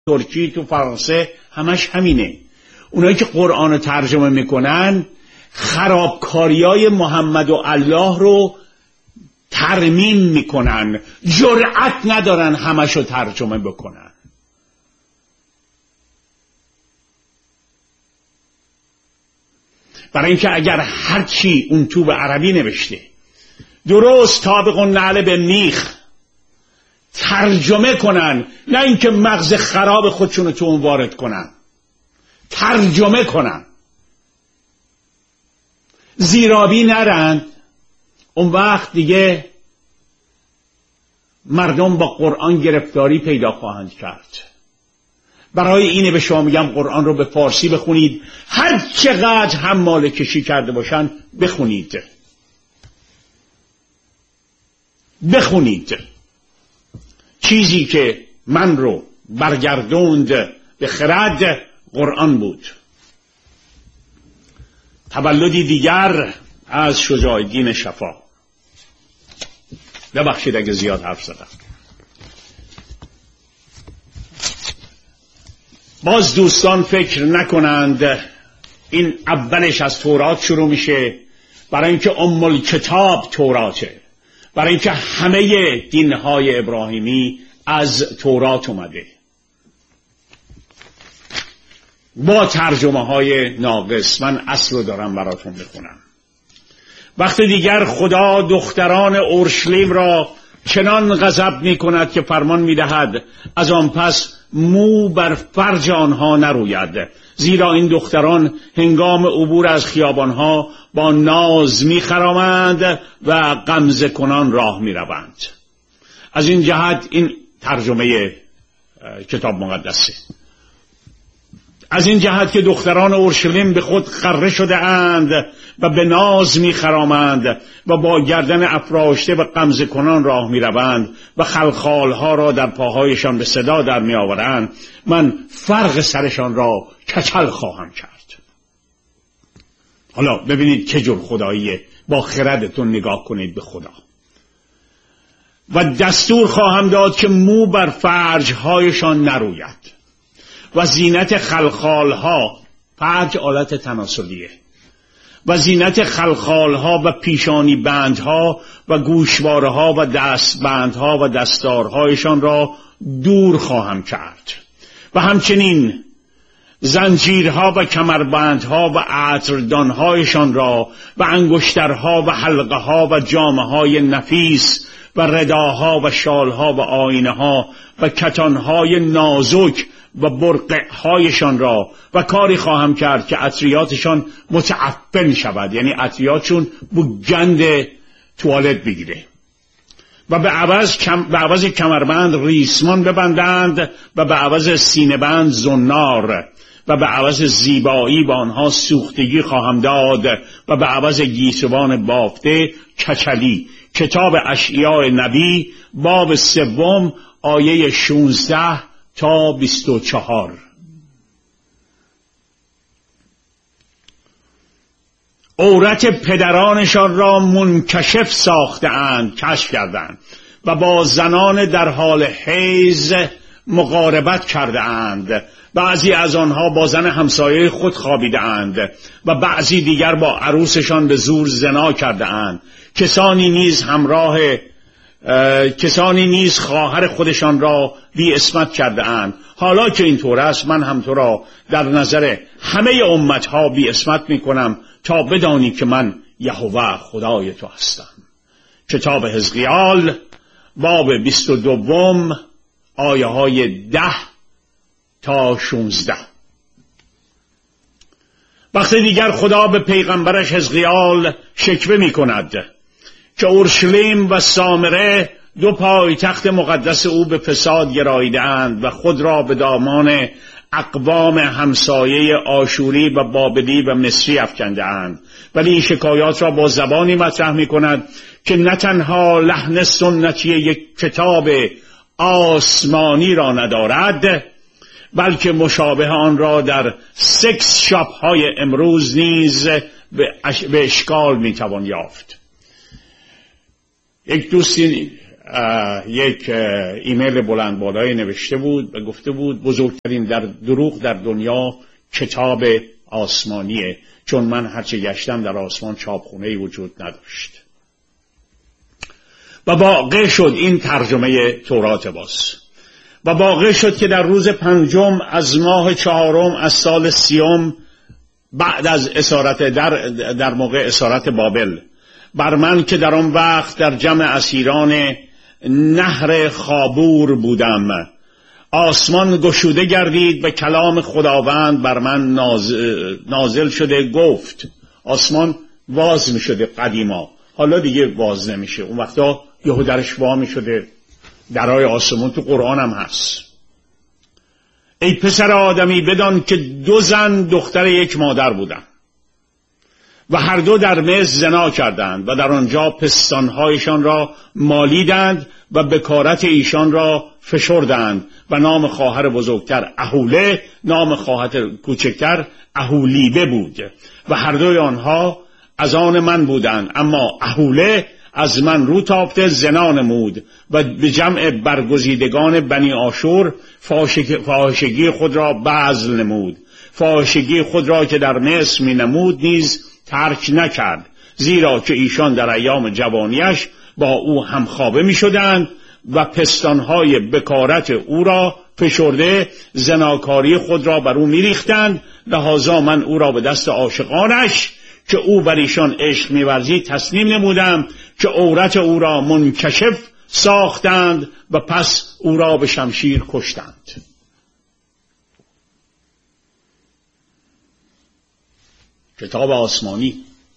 ترکی تو فرانسه همش همینه. اونایی که قرآن رو ترجمه میکنن خرابکاریای محمد و الله رو ترمیم میکنن، جرأت ندارن همش رو ترجمه بکنن. برای اینکه اگر هرچی اون تو به عربی نوشته درست طابق النعل به میخ ترجمه کنن، نه اینکه مغز خراب خودشون رو تو اون وارد کنن، ترجمه کنن، زیرابی نرند، اون وقت دیگه مردم با قرآن گرفتاری پیدا خواهند کرد. برای اینه به شما میگم قرآن رو به فارسی بخونید، هر چقدر هم مال کشی کرده باشن بخونید. چیزی که من رو برگردوند به خرد قرآن بود. تولدی دیگر از شجاع الدین شفا. ببخشید اگه زیاد حرف زدم. باز دوستان فکر نکنند این اولش از تورات شروع میشه، برای اینکه ام الکتاب توراته، برای اینکه همه دینهای ابراهیمی از تورات اومده با ترجمه های ناقص. من اصل رو دارم براتون بخونم. وقتی دیگر خدا دختران اورشلیم را چنان غضب می کند که فرمان می دهد از آن پس مو بر فرج آنها نروید، زیرا این دختران هنگام عبور از خیابانها با ناز می خرامند و غمزه کنان راه می روند. از این جهت این ترجمه کتاب مقدسه. از این جهت که دختران اورشلیم به خود خره شده اند و به ناز می خرامند و با گردن افراشته و غمزه کنان راه می روند و خلخالها را در پاهایشان به صدا در می آورند، من فرق سرشان را کچل خواهم کرد. حالا ببینید چه جور خداییه، با خردتون نگاه کنید به خدا. و دستور خواهم داد که مو بر فرجهایشان نروید و زینت خلخالها، فرج آلت تناسلیه، و زینت خلخالها و پیشانی بندها و گوشوارها و دستبندها و دستارهایشان را دور خواهم کرد و همچنین زنجیرها و کمربندها و عطردانهایشان را و انگشترها و حلقهها و جامه‌های نفیس و رداها و شالها و آینه‌ها و کتانهای نازک و برقعهایشان را و کاری خواهم کرد که عطریاتشان متعفن شود، یعنی عطریاتشون بوگند توالت بگیره، و به عوض کمربند ریسمان ببندند و به عوض سینه بند زنار و به عوض زیبایی با آنها سوختگی خواهم داد و به عوض گیسوان بافته کچلی. کتاب اشعیاء نبی باب 3 آیه 16 تا 24. عورت پدرانشان را منکشف ساختند، کشف کردند، و با زنان در حال حیض مقاربت کرده اند. بعضی از آنها با زن همسایه خود خوابیده اند و بعضی دیگر با عروسشان به زور زنا کرده اند. کسانی نیز خواهر خودشان را بی عصمت کرده اند. حالا که اینطور است، من هم تو را در نظر همه امتها بی عصمت می کنم تا بدانی که من یهوه خدای تو هستم. کتاب حزقیال باب 22 آیه های 10 تا 16. وقتی دیگر خدا به پیغمبرش حزقیال شکوه می کند که اورشلیم و سامره 2 پایتخت مقدس او به فساد گراییده اند و خود را به دامان اقوام همسایه آشوری و بابلی و مصری افکنده اند، ولی این شکایات را با زبانی مطرح می کند که نه تنها لحن سنتی یک کتاب آسمانی را ندارد، بلکه مشابه آن را در سکس شاپ های امروز نیز به اشکال می توان یافت. یک دوستی یک ایمیل بلند بالایی نوشته بود و گفته بود بزرگترین دروغ در دنیا کتاب آسمانیه، چون من هرچه گشتم در آسمان چاپخونه‌ای وجود نداشت. و واقع شد این ترجمه تورات باز. و واقع شد که در روز 5 از ماه 4 از سال 30 بعد از اسارت در موقع اسارت بابل بر من که در آن وقت در جمع اسیران نهر خابور بودم، آسمان گشوده گردید و کلام خداوند بر من نازل شده گفت. آسمان واز می شده قدیما، حالا دیگه واز نمیشه. اون وقتا یهو درش وا می شده. درای آسمان تو قرآن هم هست. ای پسر آدمی بدان که 2 زن دختر یک مادر بودند و هر دو در مصر زنا کردند و در آنجا پستانهایشان را مالیدند و بکارت ایشان را فشردند و نام خواهر بزرگتر اهوله، نام خواهر کوچکتر اهولیبه بود و هر دوی آنها از آن من بودند، اما اهوله از من رو تافته زنا نمود و به جمع برگزیدگان بنی آشور فاحشگی خود را بذل نمود. فاحشگی خود را که در مصر می نمود نیز ترک نکرد، زیرا که ایشان در ایام جوانیش با او همخوابه می شدند و پستانهای بکارت او را فشرده زناکاری خود را بر او می ریختند. لذا من او را به دست عاشقانش که او بر ایشان عشق می ورزید تسلیم نمودم که عورت او را منکشف ساختند و پس او را به شمشیر کشتند. کتاب آسمانی.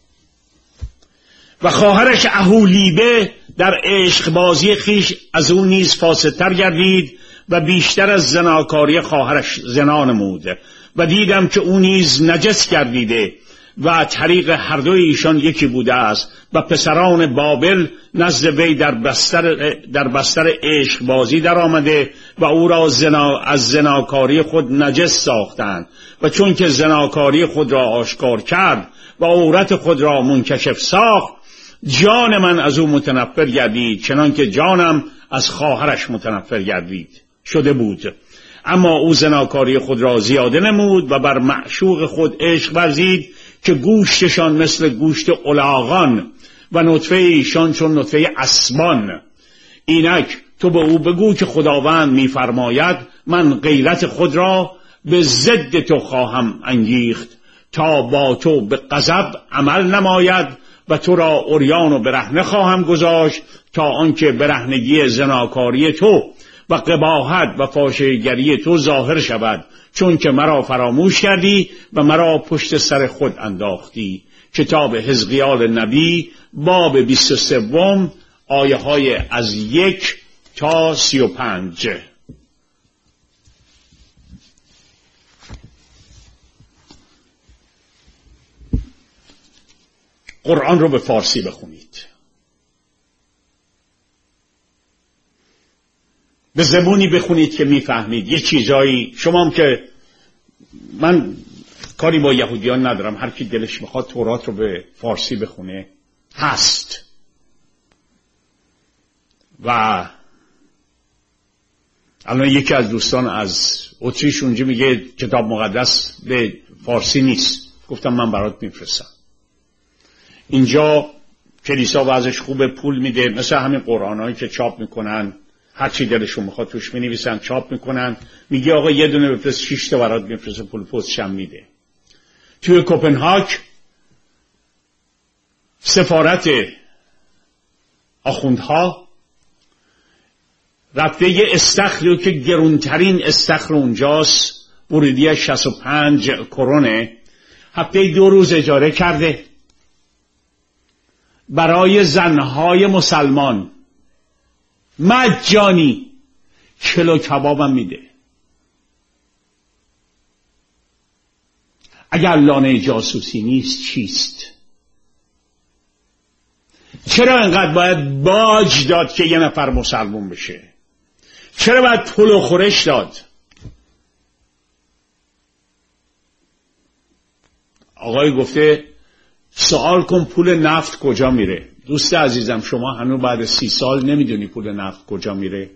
و خواهرش اهولیبه در عشق بازی خیش از او نیز فاسدتر گردید و بیشتر از زناکاری خواهرش زنا نمود و دیدم که او نیز نجس گردیده و طریق هر دوی ایشان یکی بوده است و پسران بابل نزد وی در بستر عشق بازی در آمده و او را از زناکاری خود نجس ساختند و چون که زناکاری خود را آشکار کرد و عورت خود را منکشف ساخت، جان من از او متنفر گردید چنان که جانم از خواهرش متنفر گردید شده بود. اما او زناکاری خود را زیاده نمود و بر معشوق خود عشق ورزید که گوشتشان مثل گوشت الاغان و نطفه ایشان چون نطفه اسبان. اینک تو به او بگو که خداوند می‌فرماید من غیرت خود را به ضد تو خواهم انگیخت تا با تو به غضب عمل نماید و تو را عریان و برهنه خواهم گذاشت تا آنکه برهنگی زناکاری تو و قباحت و فاحشه‌گری تو ظاهر شود، چون که مرا فراموش کردی و مرا پشت سر خود انداختی. کتاب حزقیال نبی باب 23 آیه های از 1 تا 35. قرآن رو به فارسی بخونید، به زبونی بخونید که میفهمید. یه چیزایی شما هم که من کاری با یهودیان ندارم، هر کی دلش میخواد تورات رو به فارسی بخونه هست. و الان یکی از دوستان از اتریش اونجا میگه کتاب مقدس به فارسی نیست. گفتم من برات میفرستم. اینجا کلیسا وضعش خوبه، پول میده، مثل همین قرآنایی که چاپ میکنن، هر چی دلشون میخواد توش مینویسن چاپ میکنن. میگه آقا یه دونه بفرست 6 تا برات میفرسته، پول پستش هم میده. توی کوپنهاگ سفارت آخوندها رفته یه استخری که گرونترین استخر اونجاست، ورودی 65 کرونه، هفته 2 روز اجاره کرده برای زنهای مسلمان، مجانی. کیلو کبابم میده. اگر لانه جاسوسی نیست چیست؟ چرا انقدر باید باج داد که یه نفر مسلمان بشه؟ چرا باید پول و خورش داد؟ آقای گفته سوال کن پول نفت کجا میره؟ دوست عزیزم شما هنوز بعد 30 سال نمیدونی پول نفت کجا میره؟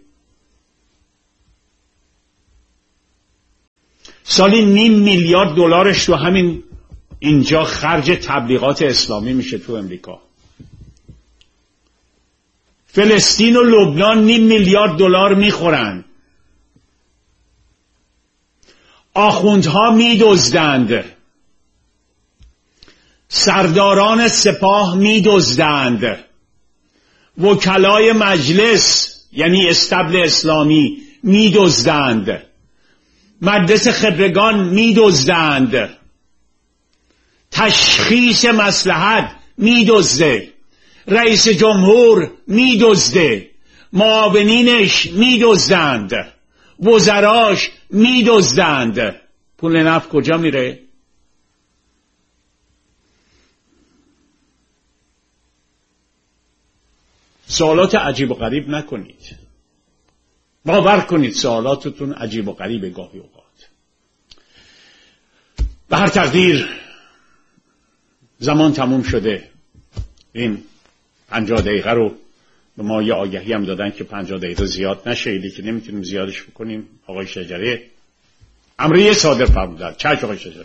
سالی 0.5 میلیارد دلارش تو همین اینجا خرج تبلیغات اسلامی میشه تو امریکا. فلسطین و لبنان 0.5 میلیارد دلار میخورن. آخوندها میدزدند، سرداران سپاه میدزدند، وکلای مجلس یعنی استبل اسلامی میدزدند، مجلس خبرگان میدزدند، تشخیص مصلحت میدزده، رئیس جمهور میدزده، معاونینش میدزدند، وزراش میدزدند. پول نفت کجا میره؟ سوالات عجیب و غریب نکنید. باور کنید سوالاتتون عجیب و غریبه گاهی اوقات. به هر تقدیر زمان تموم شده. این 50 دقیقه رو به ما یه آگهی هم دادن که 50 دقیقه زیاد نشه، ایلی که نمیتونیم زیادش بکنیم. آقای شجره امریه صادر فرمودن. چشم آقای شجره.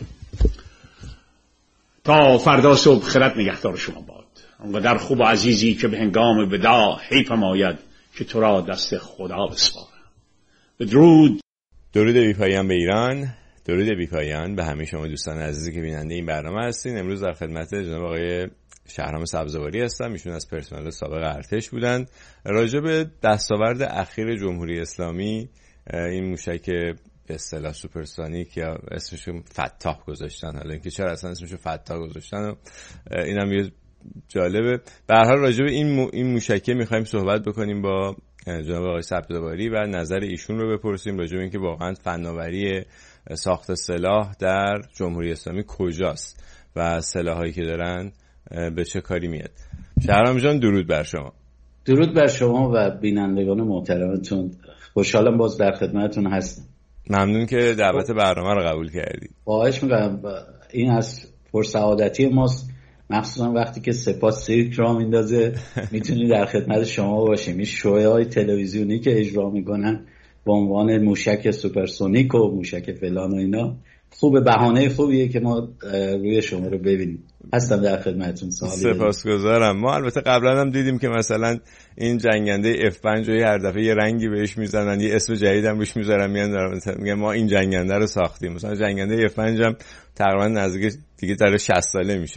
تا فردا صبح خیرت نگهدار شما باد. انقدر خوب و عزیزی که به هنگام وداع حیفم آید که تو را دست خدا بسپارم. بدرود. درود بی‌پایان به ایران، درود بی‌پایان به همه شما دوستان عزیزی که بیننده این برنامه هستین. امروز در خدمت جناب آقای شهرام سبزواری هستم. ایشون از پرسنل سابق ارتش بودن. راجع به دستاورد اخیر جمهوری اسلامی، این موشک به اصطلاح سوپرسونیک یا اسمش فتاح گذاشتن، حالا اینکه چرا اصلا اسمش فتاح گذاشتن اینم یه جالبه. به هر حال راجع به این موشکه می‌خوایم صحبت بکنیم با جناب آقای سبزواری و نظر ایشون رو بپرسیم راجع به اینکه واقعا فناوری ساخت سلاح در جمهوری اسلامی کجاست و سلاحایی که دارن به چه کاری میاد. شهرام جان درود بر شما. درود بر شما و بینندگان محترمتون. خوشحالم باز در خدمتتون هستم. ممنون که دعوت برنامه رو قبول کردید. خواهش می‌کنم. این از پرسعادتی ماست، مخصوصا وقتی که سپاه سیرک را میندازه میتونی در خدمت شما باشیم. این شوهای تلویزیونی که اجرا میکنن با عنوان موشک سوپرسونیک و موشک فلان و اینا خوبه، بهانه خوبیه که ما روی شما رو ببینیم. هستم در خدمتتون. سپاسگزارم. ما البته قبلا هم دیدیم که مثلا این جنگنده F5 رو هر دفعه یه رنگی بهش میزنن، یه اسم جدید هم بهش میذارن، میگن ما این جنگنده رو ساختیم. مثلا جنگنده F5 هم تقریبا نزدیک دیگه در 60 ساله میشه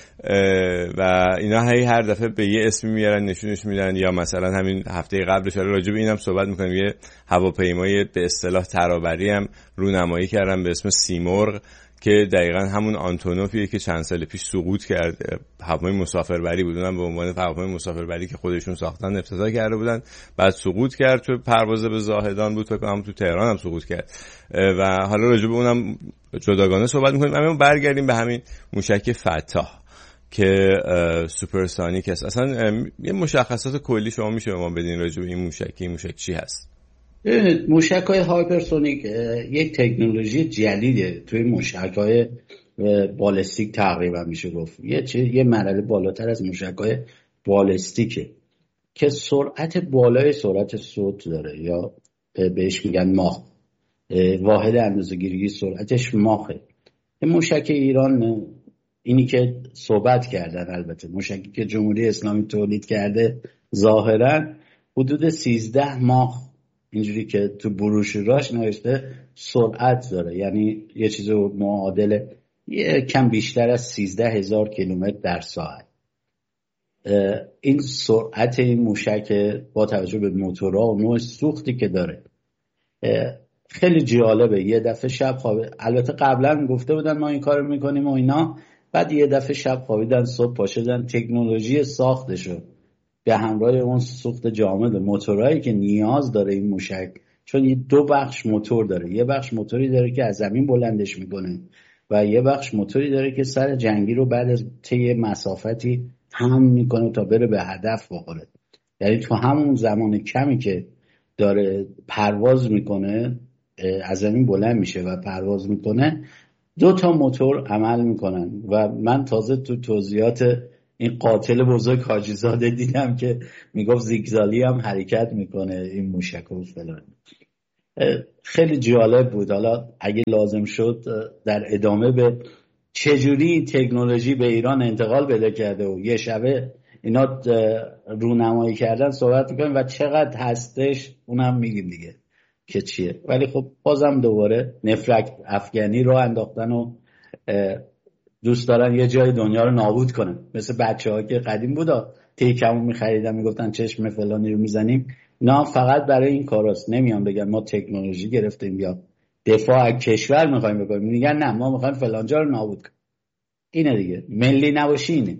و اینا هر دفعه به یه اسمی میارن نشونش میدن. یا مثلا همین هفته قبلش راجع به اینم صحبت میکنیم، یه هواپیمای به اصطلاح ترابری هم رونمایی کردن به اسم سیمرغ که دقیقاً همون آنتونوفیه که چند سال پیش سقوط کرد. هواپیمای مسافربری بود، اونم به عنوان هواپیمای مسافربری که خودشون ساختن افتتاح کرده بودن، بعد سقوط کرد. تو پرواز به زاهدان بود، فکر کنم تو تهران هم سقوط کرد و حالا راجع به اونم جداگانه صحبت میکنیم. اما برگردیم به همین موشک فتاح که سوپرسونیک است. اصلا یه مشخصات کلی شما میشه به ما بدین راجع به این موشک چی هست؟ موشک‌های هایپرسونیک یک تکنولوژی جدیده توی موشک‌های بالستیک تقریبا میشه گفت. یه مرحله بالاتر از موشک‌های بالستیکه که سرعت بالای سرعت صوت داره، یا بهش میگن ماخ. واحد اندازه‌گیری سرعتش ماخه. موشک ایران اینی که صحبت کردن، البته موشکی که جمهوری اسلامی تولید کرده ظاهرا حدود 13 ماخ، اینجوری که تو بروشوراش نوشته سرعت داره، یعنی یه چیز معادل یه کم بیشتر از 13,000 کیلومتر در ساعت. این سرعت این موشک با توجه به موتورها و نوع سوختی که داره خیلی جالبه. یه دفعه شب خوابه، البته قبلا گفته بودن ما این کارو میکنیم و اینا، بعد یه دفعه شب خوابیدن صبح پاشدن تکنولوژی ساختشو به همراه اون سوخت جامد موتورایی که نیاز داره این موشک، چون 2 بخش موتور داره. یه بخش موتوری داره که از زمین بلندش میکنه و یه بخش موتوری داره که سر جنگی رو بعد از طی مسافتی حمل میکنه تا بره به هدف بخوره. یعنی تو همون زمان کمی که داره پرواز میکنه، از زمین بلند میشه و پرواز میکنه، 2 تا موتور عمل میکنن و من تازه تو توضیحات این قاتل بزرگ حاجی زاده دیدم که میگفت زیگزالی هم حرکت میکنه این موشک و فلان. خیلی جالب بود. حالا اگه لازم شد در ادامه به چجوری تکنولوژی به ایران انتقال پیدا کرده و یه شبه اینا رونمایی کردن صحبت میکنیم و چقدر هستش اونم میگیم دیگه که چیه. ولی خب بازم دوباره نفرت افغانی رو انداختن و دوست دارن یه جای دنیا رو نابود کنن، مثل بچه ها که قدیم بودا تیکمون میخریدن میگفتن چشم فلانی رو میزنیم. نه، فقط برای این کاراست. نمیان بگن ما تکنولوژی گرفتیم یا دفاع از کشور میخوایم بکنیم، میگن نه ما میخوایم فلانجا رو نابود کنیم. اینه دیگه، ملی نباشی اینه.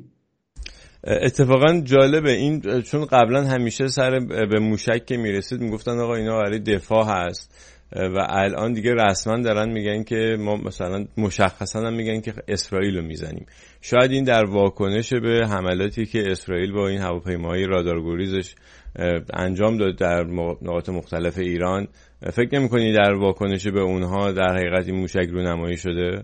اتفاقا جالبه این، چون قبلا همیشه سر به موشک که میرسید میگفتن آقا اینا برای دفاع هست و الان دیگه رسما دارن میگن که ما مثلا مشخصا هم میگن که اسرائیل رو میزنیم. شاید این در واکنش به حملاتی که اسرائیل با این هواپیماهای رادارگریزش انجام داد در نقاط مختلف ایران. فکر نمی‌کنی در واکنش به اونها در حقیقت این موشک رونمایی شده؟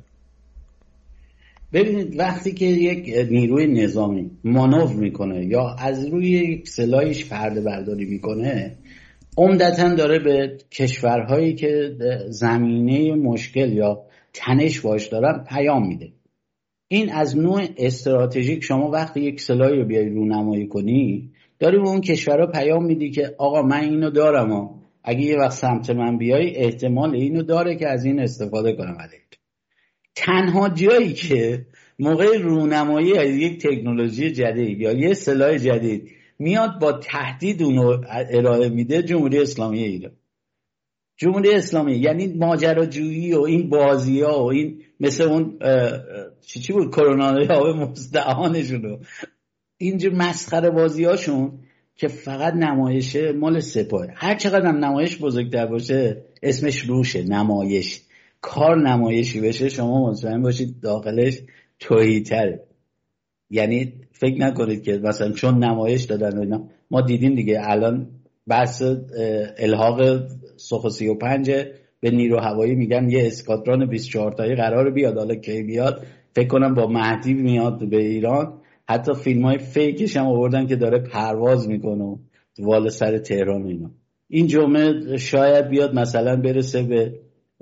ببینید وقتی که یک نیروی نظامی مانور میکنه یا از روی یک سلاحش پرده برداری میکنه، عمدتاً داره به کشورهایی که زمینه مشکل یا تنش باش دارن پیام میده. این از نوع استراتژیک، شما وقتی یک سلاحی رو بیای رونمایی کنی داری به اون کشورها پیام میدی که آقا من اینو دارم و اگه یه وقت سمت من بیای احتمال اینو داره که از این استفاده کنم علیک. تنها جایی که موقع رونمایی از یک تکنولوژی جدید یا یه سلاح جدید میاد با تهدید اونو ارائه میده جمهوری اسلامی ایران. جمهوری اسلامی یعنی ماجراجویی و این بازی ها و این مثل اون چی بود کرونا ها مستعانشون، اینجور مسخره بازی هاشون که فقط نمایشه مال سپاه. هر چقدر هم نمایش بزرگتر باشه اسمش روشه، نمایش. کار نمایشی بشه شما مطمئن باشید داخلش توهی‌تره. یعنی فکر نکنید که مثلا چون نمایش دادن و اینا، ما دیدیم دیگه الان بحث الحاق سوخ 35 به نیرو هوایی میگن یه اسکادران 24 تایی قراره بیاد. حالا کی بیاد؟ فکر کنم با مهدی میاد به ایران. حتی فیلمای فیکش هم آوردن که داره پرواز میکنه و والا سر تهران اینا. این جمعه شاید بیاد مثلا برسه به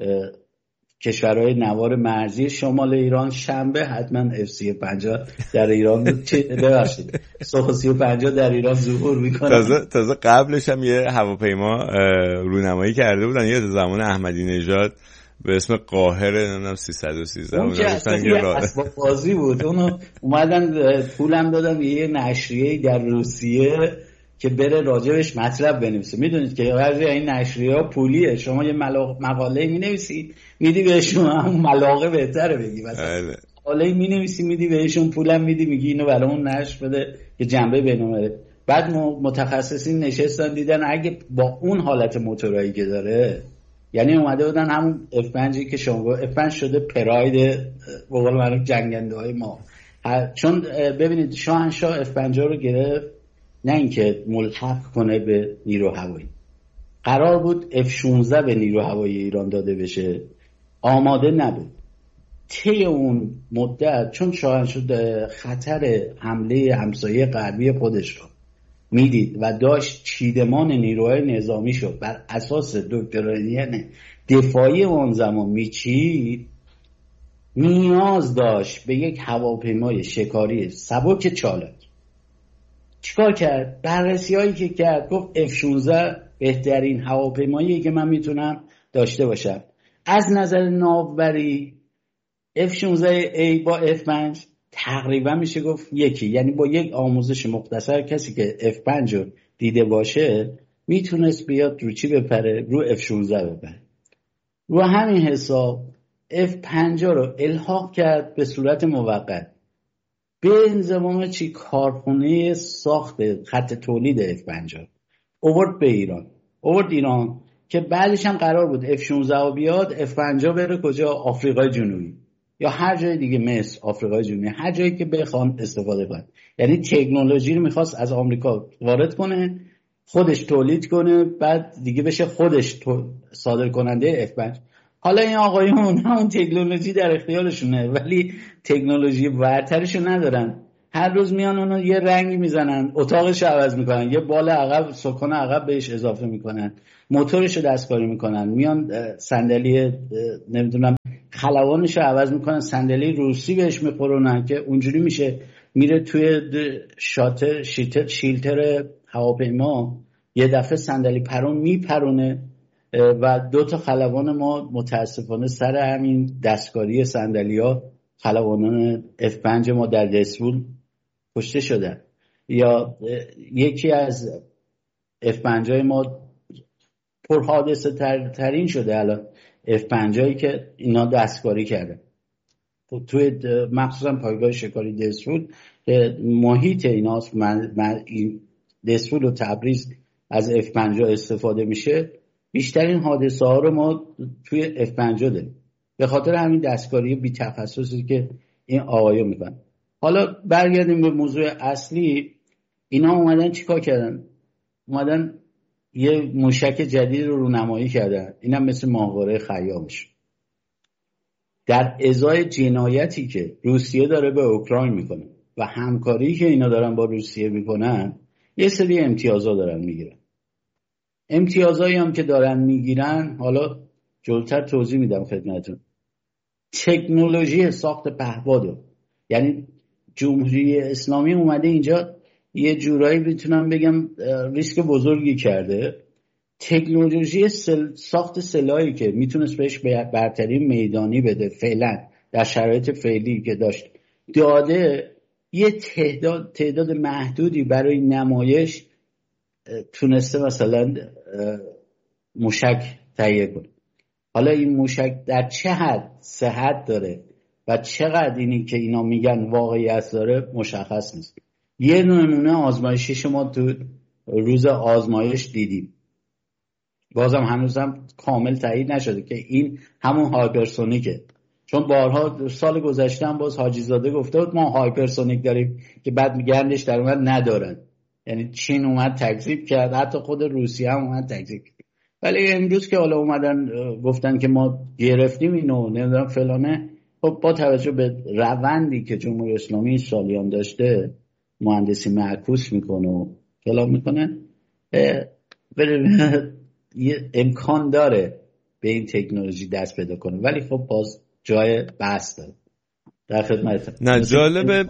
کشورهای نوار مرزی شمال ایران. شنبه حتما F-35 در ایران ببخشید سوخ 35 در ایران ظهور میکنه. تازه قبلش هم یه هواپیما رونمایی کرده بودن یه زمان احمدی نژاد به اسم قاهره، نمیدونم 313 اون که اصلا بازی بود. اونو اومدن پولم دادن یه نشریه در روسیه که بره راجبش مطلب بنویسه. میدونید که بعضی این نشریه ها پولیه، شما یه مقاله مینویسی میدی بهشون، همون ملاقه بهتره بگی مثلا مقاله مینویسی میدی بهشون، پولم میدی میگی اینو برامون نشر بده که جنبه بین‌المللی. بعد متخصصین نشستن دیدن اگه با اون حالت موتورایی که داره، یعنی اومده بودن همون F5 که شما F5 شده پراید به قول معروف جنگنده های ما. چون ببینید شاهنشاه F5 رو گرفت نه اینکه ملحق کنه به نیرو هوایی، قرار بود F16 به نیرو هوایی ایران داده بشه، آماده نبود. طی اون مدت چون شاهنشاه خطر حمله همسایه غربی خودش رو میدید و داشت چیدمان نیروهای نظامی شد بر اساس دکترین دفاعی اون زمان میچید، نیاز داشت به یک هواپیمای شکاری سبک چالاک. چیکار کرد؟ بررسی هایی که کرد گفت F-16 بهترین هواپیماییه که من میتونم داشته باشم. از نظر ناوبری F-16A با F-5 تقریبا میشه گفت یکی، یعنی با یک آموزش مختصر کسی که F-5 رو دیده باشه میتونست بیاد رو چی بپره؟ رو F-16 بپره. رو همین حساب F-5 رو الحاق کرد به صورت موقت به انضمام چی کارخونه ساخت خط تولید F-5 اوورد به ایران که بعدش هم قرار بود F-16 بیاد F-5 بره کجا؟ آفریقای جنوبی یا هر جای دیگه، مصر، آفریقای جنوبی، هر جایی که بخوان استفاده کنن. یعنی تکنولوژی رو میخواست از آمریکا وارد کنه، خودش تولید کنه، بعد دیگه بشه خودش صادر کننده F-5. حالا این آقایون همون تکنولوژی در اختیارشونه ولی تکنولوژی برترشو ندارن. هر روز میان اونو یه رنگی میزنن، اتاقش عوض میکنن، یه بال عقب سکان عقب بهش اضافه میکنن، موتورش رو دستکاری میکنن، میان صندلی نمیدونم خلبانش رو عوض میکنن، صندلی روسی بهش میخورونن که اونجوری میشه میره توی شیلتر هواپیما، یه دفعه صندلی پرون میپرونه و 2 تا خلبان ما متاسفانه سر همین دستکاری صندلی‌ها خلبانان F5 ما در دسفول کشته شدن. یا یکی از F5 ما پر حادثه ترین شده الان F5 که اینا دستکاری کرده توی مخصوصا پایگاه شکاری دسفول محیط ایناست. دسفول و تبریز از F5 استفاده میشه، بیشترین حادثه ها رو ما توی F5 داریم به خاطر همین دستکاری بی تخصصی که این آقایون میکنن. حالا برگردیم به موضوع اصلی. اینا اومدن چیکار کردن؟ اومدن یه موشک جدید رو رونمایی کردن، اینم مثل ماهواره خیامش، در ازای جنایتی که روسیه داره به اوکراین میکنه و همکاری که اینا دارن با روسیه میکنن، یه سری امتیازا دارن میگیرن. امتیازایی هم که دارن میگیرن حالا جلوتر توضیح میدم خدمتتون. تکنولوژی ساخت پهپادو، یعنی جمهوری اسلامی اومده اینجا یه جورایی میتونم بگم ریسک بزرگی کرده. تکنولوژی ساخت سلاحی که میتونست بهش برتری میدانی بده فعلا در شرایط فعلی که داشت داده، یه تعداد محدودی برای نمایش تونسته مثلا موشک تهیه کنه. حالا این موشک در چه حد صحت داره و چقدر اینی که اینا میگن واقعیت داره مشخص نیست. یه نمونه آزمایشی ما تو روز آزمایش دیدیم، بازم هنوزم کامل تایید نشده که این همون هایپرسونیکه، چون بارها سال گذشته هم باز حاجی زاده گفته بود ما هایپرسونیک داریم که بعد میگردش در اومد ندارن. یعنی چین اومد تکذیب کرد، حتی خود روسیه هم اومد تکذیب کرد. ولی امروز که حالا اومدن گفتن که ما گرفتیم اینو نمیدونم فلانه، خب با توجه به روندی که جمهوری اسلامی سالیان داشته مهندسی معکوس میکنه و فلان میکنه، یه امکان داره به این تکنولوژی دست پیدا کنه. ولی خب باز جای بحث داره. در خدمتتم. نه جالب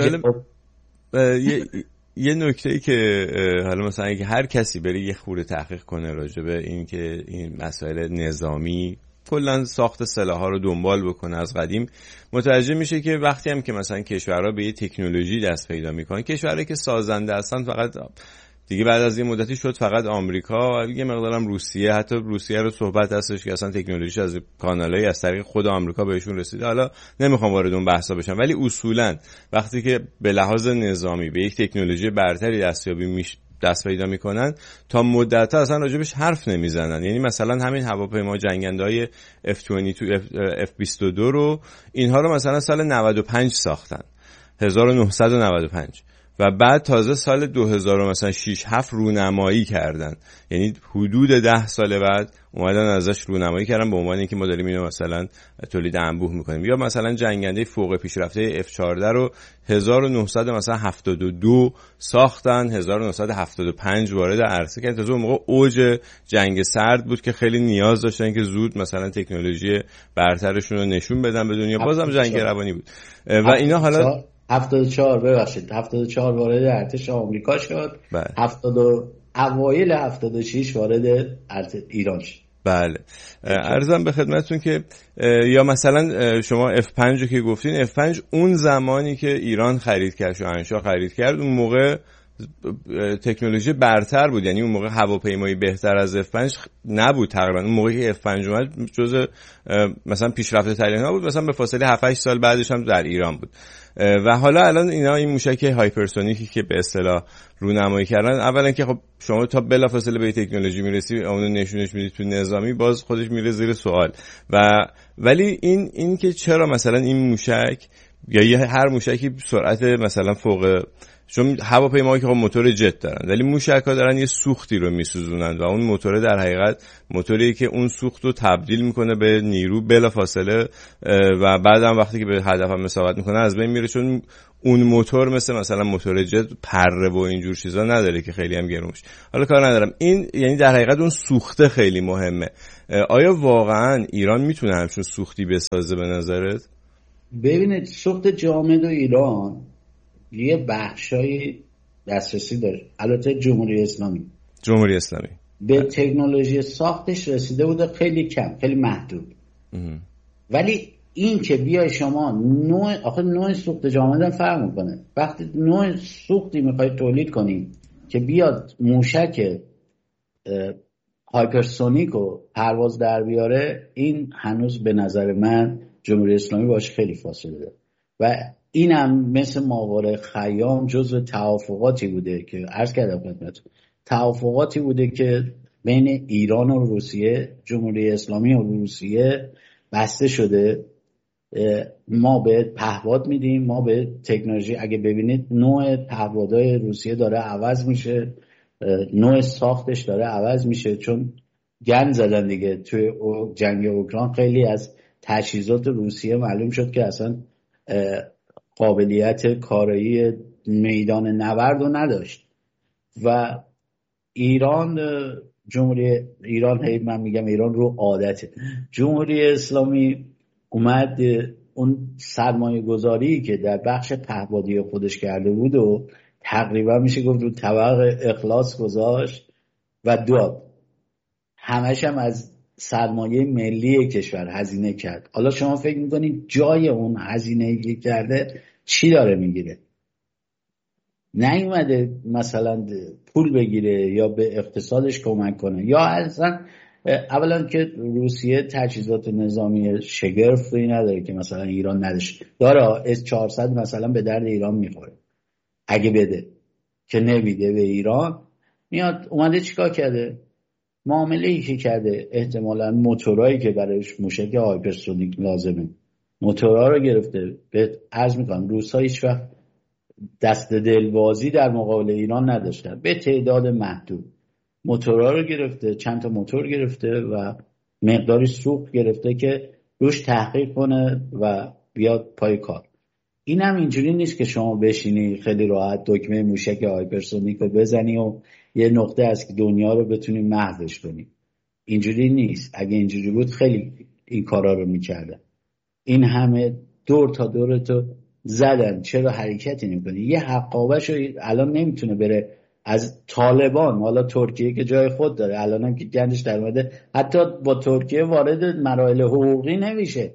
یه نکته‌ای که حالا مثلا اگه هر کسی بره یه خورده تحقیق کنه راجع به این که این مسائل نظامی کلا ساخت سلاح‌ها رو دنبال بکنه از قدیم، متوجه میشه که وقتی هم که مثلا کشورها به یه تکنولوژی دست پیدا میکنن، کشورهایی که سازنده هستن فقط دیگه بعد از این مدتی شد فقط آمریکا و یه مقدارم روسیه. حتی روسیه رو صحبت هستش که اصلا تکنولوژیش از کانالایی از طریق خود آمریکا بهشون رسیده. حالا نمیخوام وارد اون بحثا بشم، ولی اصولا وقتی که به لحاظ نظامی به یک تکنولوژی برتری دست پیدا میکنن تا مدت‌ها اصلا راجبش حرف نمیزنن. یعنی مثلا همین هواپیما جنگنده‌های F-22 F-22 رو اینها رو مثلا سال 95 ساختن، 1995، و بعد تازه سال 2006-7 رونمایی کردن. یعنی حدود 10 سال بعد اومدن ازش رونمایی کردن به عنوان اینکه ما داریم اینو مثلا تولید انبوه میکنیم. یا مثلا جنگنده فوق پیشرفته F-14 رو 1972 ساختن، 1975 وارد عرصه کردن. تازه اون موقع اوج جنگ سرد بود که خیلی نیاز داشتن که زود مثلا تکنولوژی برترشون رو نشون بدن به دنیا. بازم جنگ روانی بود و اینا. حالا 74 وارد ارتش آمریکا شد، 70 اوایل 76 وارد ارتش ایران شد. بله، عرضم به خدمتتون که یا مثلا شما F5 رو که گفتین، F5 اون زمانی که ایران خرید کرد، شاهنشاه خرید کرد، اون موقع تکنولوژی برتر بود. یعنی اون موقع هواپیمایی بهتر از F5 نبود تقریبا. اون موقعی که F5 اومد جزء مثلا پیشرفته ترین ها بود، مثلا به فاصله 7-8 سال بعدش هم در ایران بود. و حالا الان اینا این موشک هایپرسونیکی که به اصطلاح رونمایی کردن، اولا که خب شما تا بلافاصله به تکنولوژی میرسی اونو نشونش میدید تو نظامی، باز خودش میره زیر سوال. ولی این که چرا مثلا این موشک یا یه هر موشکی سرعت مثلا فوق، چون هواپیماها که خب موتور جت دارن ولی موشک‌ها دارن یه سوختی رو میسوزونن و اون موتور در حقیقت موتوری که اون سوخت رو تبدیل میکنه به نیرو بلافاصله و بعدم وقتی که به هدف هم اصابت میکنه از بین میره، چون اون موتور مثلا موتور جت پره و اینجور چیزا نداره که خیلی هم گرون بشه. حالا کار ندارم، این یعنی در حقیقت اون سوخته خیلی مهمه. آیا واقعا ایران میتونه همچون سوختی بسازه به نظرت؟ ببینید سوخت جامد و ایران یه بخشای دسترسی داره. البته جمهوری اسلامی به تکنولوژی ساختش رسیده بوده خیلی کم، خیلی محدود. ولی این که بیای شما نوع سوخت جامد هم فرق میکنه. وقتی نوع سوختی میخوای تولید کنی که بیاد موشک هایپرسونیک و پرواز در بیاره، این هنوز به نظر من جمهوری اسلامی باش خیلی فاصله داره و این هم مثل ماورای خیام جزو توافقاتی بوده که عرض کردم خدمتتون، توافقاتی بوده که بین ایران و روسیه، جمهوری اسلامی و روسیه بسته شده. ما به پهپاد میدیم، ما به تکنولوژی، اگه ببینید نوع پهپادهای روسیه داره عوض میشه، نوع ساختش داره عوض میشه، چون گند زدن دیگه توی جنگ اوکراین. خیلی از تجهیزات روسیه معلوم شد که اصلا قابلیت کارایی میدان نبرد رو نداشت و ایران، جمهوری ایران، من میگم ایران رو عادته، جمهوری اسلامی اومد اون سرمایه گذاری که در بخش پهپادی خودش کرده بود و تقریبا میشه گفت رو طبق اخلاص گذاشت و داد، همش هم از سرمایه ملی کشور هزینه کرد. حالا شما فکر میکنید جای اون هزینه‌ای که کرده چی داره میگیره؟ نیومده مثلا پول بگیره یا به اقتصادش کمک کنه، یا اصلا اولا که روسیه تجهیزات نظامی شگرفی نداره که مثلا ایران نداشت. داره S-400 مثلا به درد ایران میخوره اگه بده، که نمیده به ایران. میاد اومده چیکار کرده؟ معامله ای که کرده، احتمالاً موتورایی که برایش موشک هایپرسونیک لازمه موتورها رو گرفته. به عرض میکنم روس‌ها هیچ وقت دست دلبازی در مقابل ایران نداشتن، به تعداد محدود موتورها رو گرفته، چند تا موتور گرفته و مقداری سوخت گرفته که روش تحقیق کنه و بیاد پای کار. این هم اینجوری نیست که شما بشینی خیلی راحت دکمه موشک هایپرسونیک رو بزنی و یه نقطه از دنیا رو بتونی محوش کنی. اینجوری نیست. اگه اینجوری بود خیلی این کارا رو میکردن. این همه دور تا دورتو زدن، چرا حرکتی نمیکنی؟ یه حقابه‌شو الان نمیتونه بره از طالبان، حالا ترکیه که جای خود داره، الان هم که گندش در اومده، حتی با ترکیه وارد مراحل حقوقی نمیشه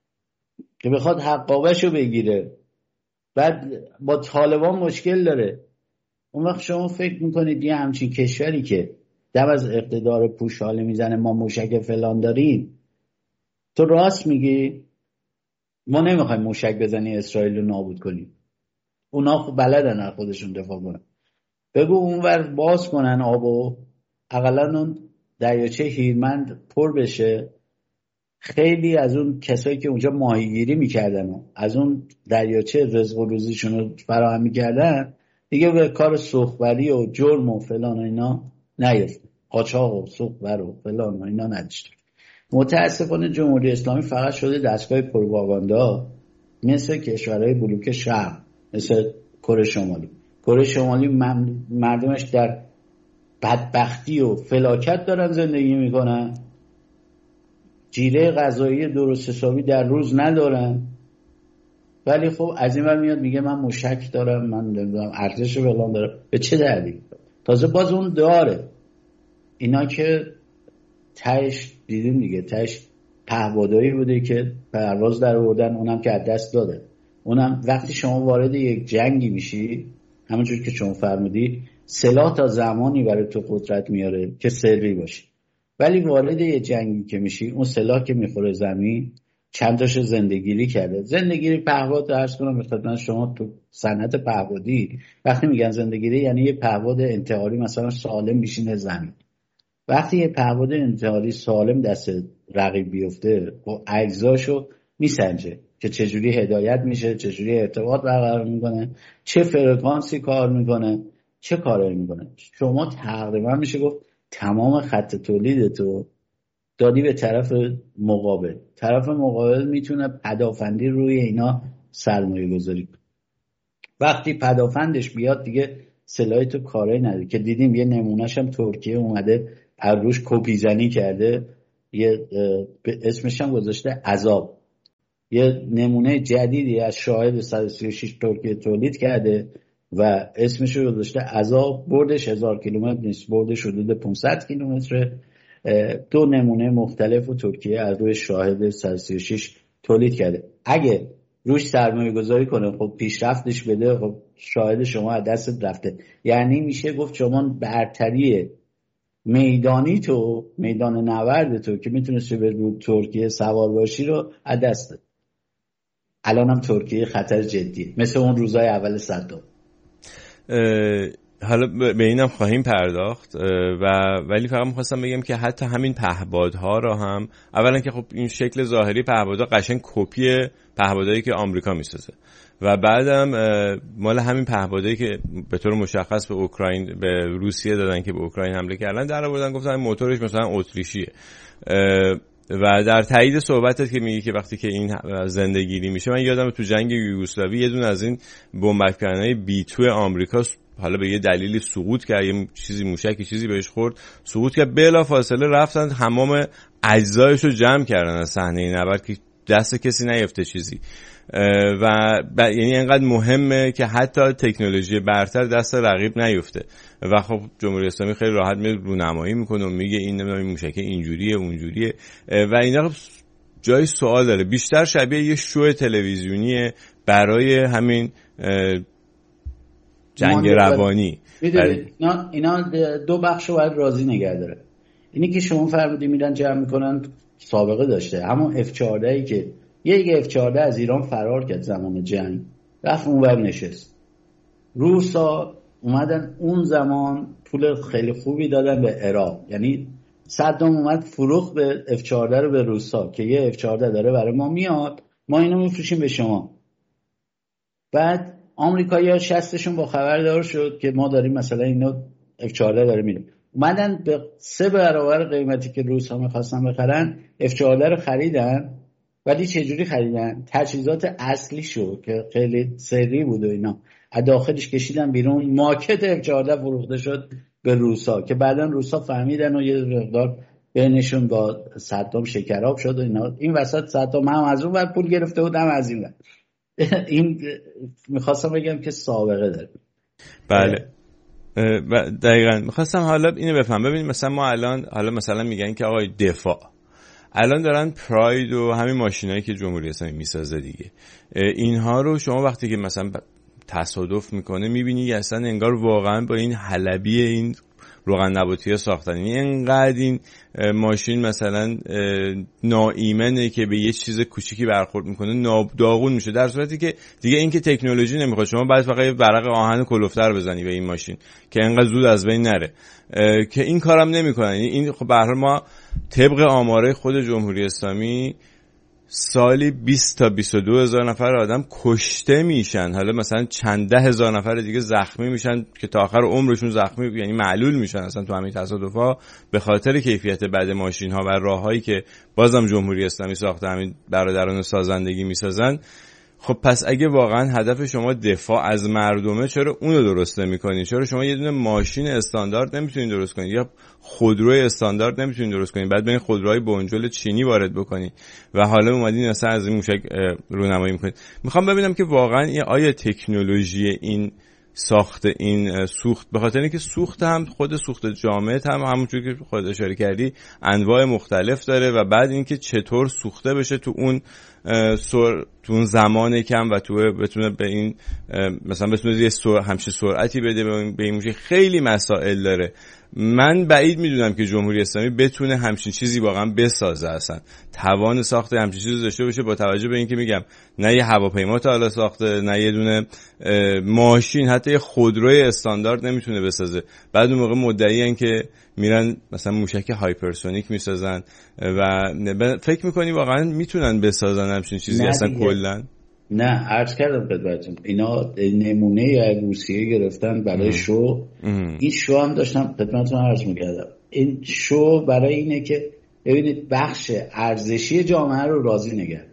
که بخواد حقابه‌شو بگیره، بعد با طالبان مشکل داره. اون وقت شما فکر میکنید یه همچین کشوری که دم از اقتدار پوشاله میزنه ما موشک فلان داریم، تو راست میگی؟ ما نمیخوایم موشک بزنی اسرائیل رو نابود کنیم، اونا بلدن از خودشون دفاع کنن. بگو اونور باز کنن آبو، اقلا اون دریاچه هیرمند پر بشه، خیلی از اون کسایی که اونجا ماهیگیری میکردن از اون دریاچه رزق و روزیشون رو فراهم میکردن، دیگه به کار سوخبری و جرم و فلان و اینا نیفت، قاچاق و سوخبر و فلان و اینا نداشت. متاسفانه جمهوری اسلامی فقط شده دستگاه پروپاگاندا، مثل کشورهای بلوک شرق، مثل کره شمالی. کره شمالی مردمش در بدبختی و فلاکت دارن زندگی میکنن، جیره غذایی درست حسابی در روز ندارن، ولی خب از این ور میاد میگه من موشک دارم، من نمیدونم ارتش فلان دارم. به چه دردی؟ تازه باز اون داره. اینا که تهش دیدیم دیگه، تهش پهپادایی بوده که پرواز در آوردن، اونم که از دست داده. اونم وقتی شما وارد یک جنگی میشی، همونجور که شما فرمودی، سلاح تا زمانی برای تو قدرت میاره که سری باشی، ولی وارد یه جنگی که میشی، اون سلاح که میخوره زمین، چند تاشو زندگیری کرده. زندگیری پهپاد عرض کنم خدمت شما، تو صنعت پهپادی وقتی میگن زندگیری یعنی یه پهپاد انتحاری مثلا سالم میشینه زمین. وقتی یه پهپاد انتحاری سالم دست رقیب بیفته و اجزاشو میسنجه، که چجوری هدایت میشه، چجوری ارتباط برقرار میکنه، چه فرکانسی کار میکنه، چه کارایی میکنه. شما تقریبا میشه گفت تمام خط تولیدتو دادی به طرف مقابل. طرف مقابل میتونه پدافندی روی اینا سرمایه گذاری کنه. وقتی پدافندش بیاد دیگه سلاح تو کاری نداره، که دیدیم یه نمونهش هم ترکیه اومده روش کپی زنی کرده، یه اسمش هم گذاشته عذاب. یه نمونه جدیدی از شاهد 136 ترکیه تولید کرده و اسمش رو گذاشته عذاب. بردش 1000 کیلومتر نیست، بردش حدود 500 کیلومتر. 2 نمونه مختلف و ترکیه از روی شاهد 136 تولید کرده. اگه روش سرمایه گذاری کنه، خب پیشرفتش بده، خب شاهد شما از دست رفته. یعنی میشه گفت شما برتری میدانی تو، میدان نورد تو که میتونستی به رو ترکیه سوار باشی رو از دست داد. الان هم ترکیه خطر جدیه، مثل اون روزای اول صدام. حالا به اینم خواهیم پرداخت ولی فقط می‌خواستم بگم که حتی همین پهپادها را هم، اولا که خب این شکل ظاهری پهپادها قشنگ کپی پهپادایی که آمریکا میسازه و بعدم مال همین پهپادایی که به طور مشخص به اوکراین، به روسیه دادن که به اوکراین حمله کردن، در آوردن گفتن موتورش مثلا اتریشیه. و در تایید صحبتت که میگی که وقتی که این زندگیری میشه، من یادم تو جنگ یوگسلاوی یه دونه از این بمب‌افکن‌های B-2 آمریکا حالا به یه دلیلی سقوط کرد، یه چیزی موشکی چیزی بهش خورد، سقوط کرد، بلافاصله رفتن تمام اجزایش رو جمع کردن از صحنه نبرد که دست کسی نیفته چیزی. یعنی اینقدر مهمه که حتی تکنولوژی برتر دست رقیب نیفته. و خب جمهوری اسلامی خیلی راحت میاد رونمایی میکنه و میگه این نمیدونم موشک اینجوریه اونجوریه و اینا جای سوال داره. بیشتر شبیه یه شو تلویزیونیه برای همین جنگ روانی. اینا 2 بخش رو باید راضی نگه داره. اینی که شما فرمودی میرن جمع میکنن سابقه داشته. همون F-14 که یک F-14 از ایران فرار کرد زمان جنگ، رفت اونور نشست. روسا اومدن اون زمان پول خیلی خوبی دادن به عراق، یعنی صدام اومد فروخت به F-14 رو به روسا که یه F-14 داره برای ما میاد، ما اینو میفروشیم به شما. بعد آمریکایی‌ها شستشون با خبر دار شد که ما داریم مثلا اینو F-14 داره میره، اومدن به 3 برابر قیمتی که روس‌ها می‌خواستن بخرن F-14 رو خریدن. ولی چجوری خریدن؟ تجهیزات اصلی شو که خیلی سری بود و اینا از داخلش کشیدن بیرون، ماکت F-14 فروخته شد به روسا که بعدن روسا فهمیدن و یه مقدار بینشون با صدام شکراب شد و اینا. این وسط صدام هم از اون ور پول گرفته بود هم از این ور. این میخواستم بگم که سابقه داره. بله دقیقاً میخواستم حالا اینو بفهم. ببینید مثلا ما الان حالا مثلا میگن که آقای دفاع الان دارن پراید و همین ماشینایی که جمهوری اسلامی میسازه دیگه، اینها رو شما وقتی که مثلا تصادف میکنه میبینی اصلا انگار واقعا با این حلبی این روغن نباتی ساختن. یعنی انقدر این ماشین مثلا ناایمنه که به یه چیز کوچیکی برخورد میکنه داغون میشه، در صورتی که دیگه این که تکنولوژی نمیخواد. شما باید فقط ورق آهن کلفتر بزنی به این ماشین که انقدر زود از بین نره، که این کارم نمیکنن. این خب به هر حال ما طبق آماره خود جمهوری اسلامی سالی 20 تا 22 هزار نفر آدم کشته میشن، حالا مثلا چند ده هزار نفر دیگه زخمی میشن که تا آخر عمرشون زخمی، یعنی معلول میشن اصلا تو همین تصادفا به خاطر کیفیت بد ماشین ها و راههایی که بازم جمهوری اسلامی ساخته همین برادران سازندگی میسازن. خب پس اگه واقعا هدف شما دفاع از مردمه، چرا اونو درست نمی‌کنید؟ چرا شما یه دونه ماشین استاندارد نمیتونید درست کنید یا خودروی استاندارد نمیتونید درست کنید، بعد بین خودروهای بنجل چینی وارد بکنید و حالا اومدین اصلا از این موشک رونمایی می‌کنید؟ میخوام ببینم که واقعا آیا تکنولوژی این ساخت این سوخت، به خاطر اینکه سوخت هم خود سوخت جامد هم همونجوری که خودت اشاره کردی انواع مختلف داره و بعد اینکه چطور سوخته بشه تو اون تو اون زمان کم و تو بتونه به این مثلا بتونه یه همچین سرعتی بده به این موشک، خیلی مسائل داره. من بعید میدونم که جمهوری اسلامی بتونه همچین چیزی واقعا بسازه، اصلا توان ساخت همچین چیزی داشته باشه، با توجه به اینکه میگم نه یه هواپیما تا حالا ساخته، نه یه دونه ماشین، حتی یه خودروی استاندارد نمیتونه بسازه. بعد اون موقع مدعیان که میرن مثلا موشک هایپرسونیک میسازن و فکر میکنی واقعا میتونن بسازن همچین چیزی اصلا کلا؟ نه عرض کردم خدمتتون اینا نمونه از روسیه گرفتن برای شو. این شو هم داشتم خدمتتون عرض میکردم، این شو برای اینه که ببینید بخش ارزشی جامعه رو راضی نگه.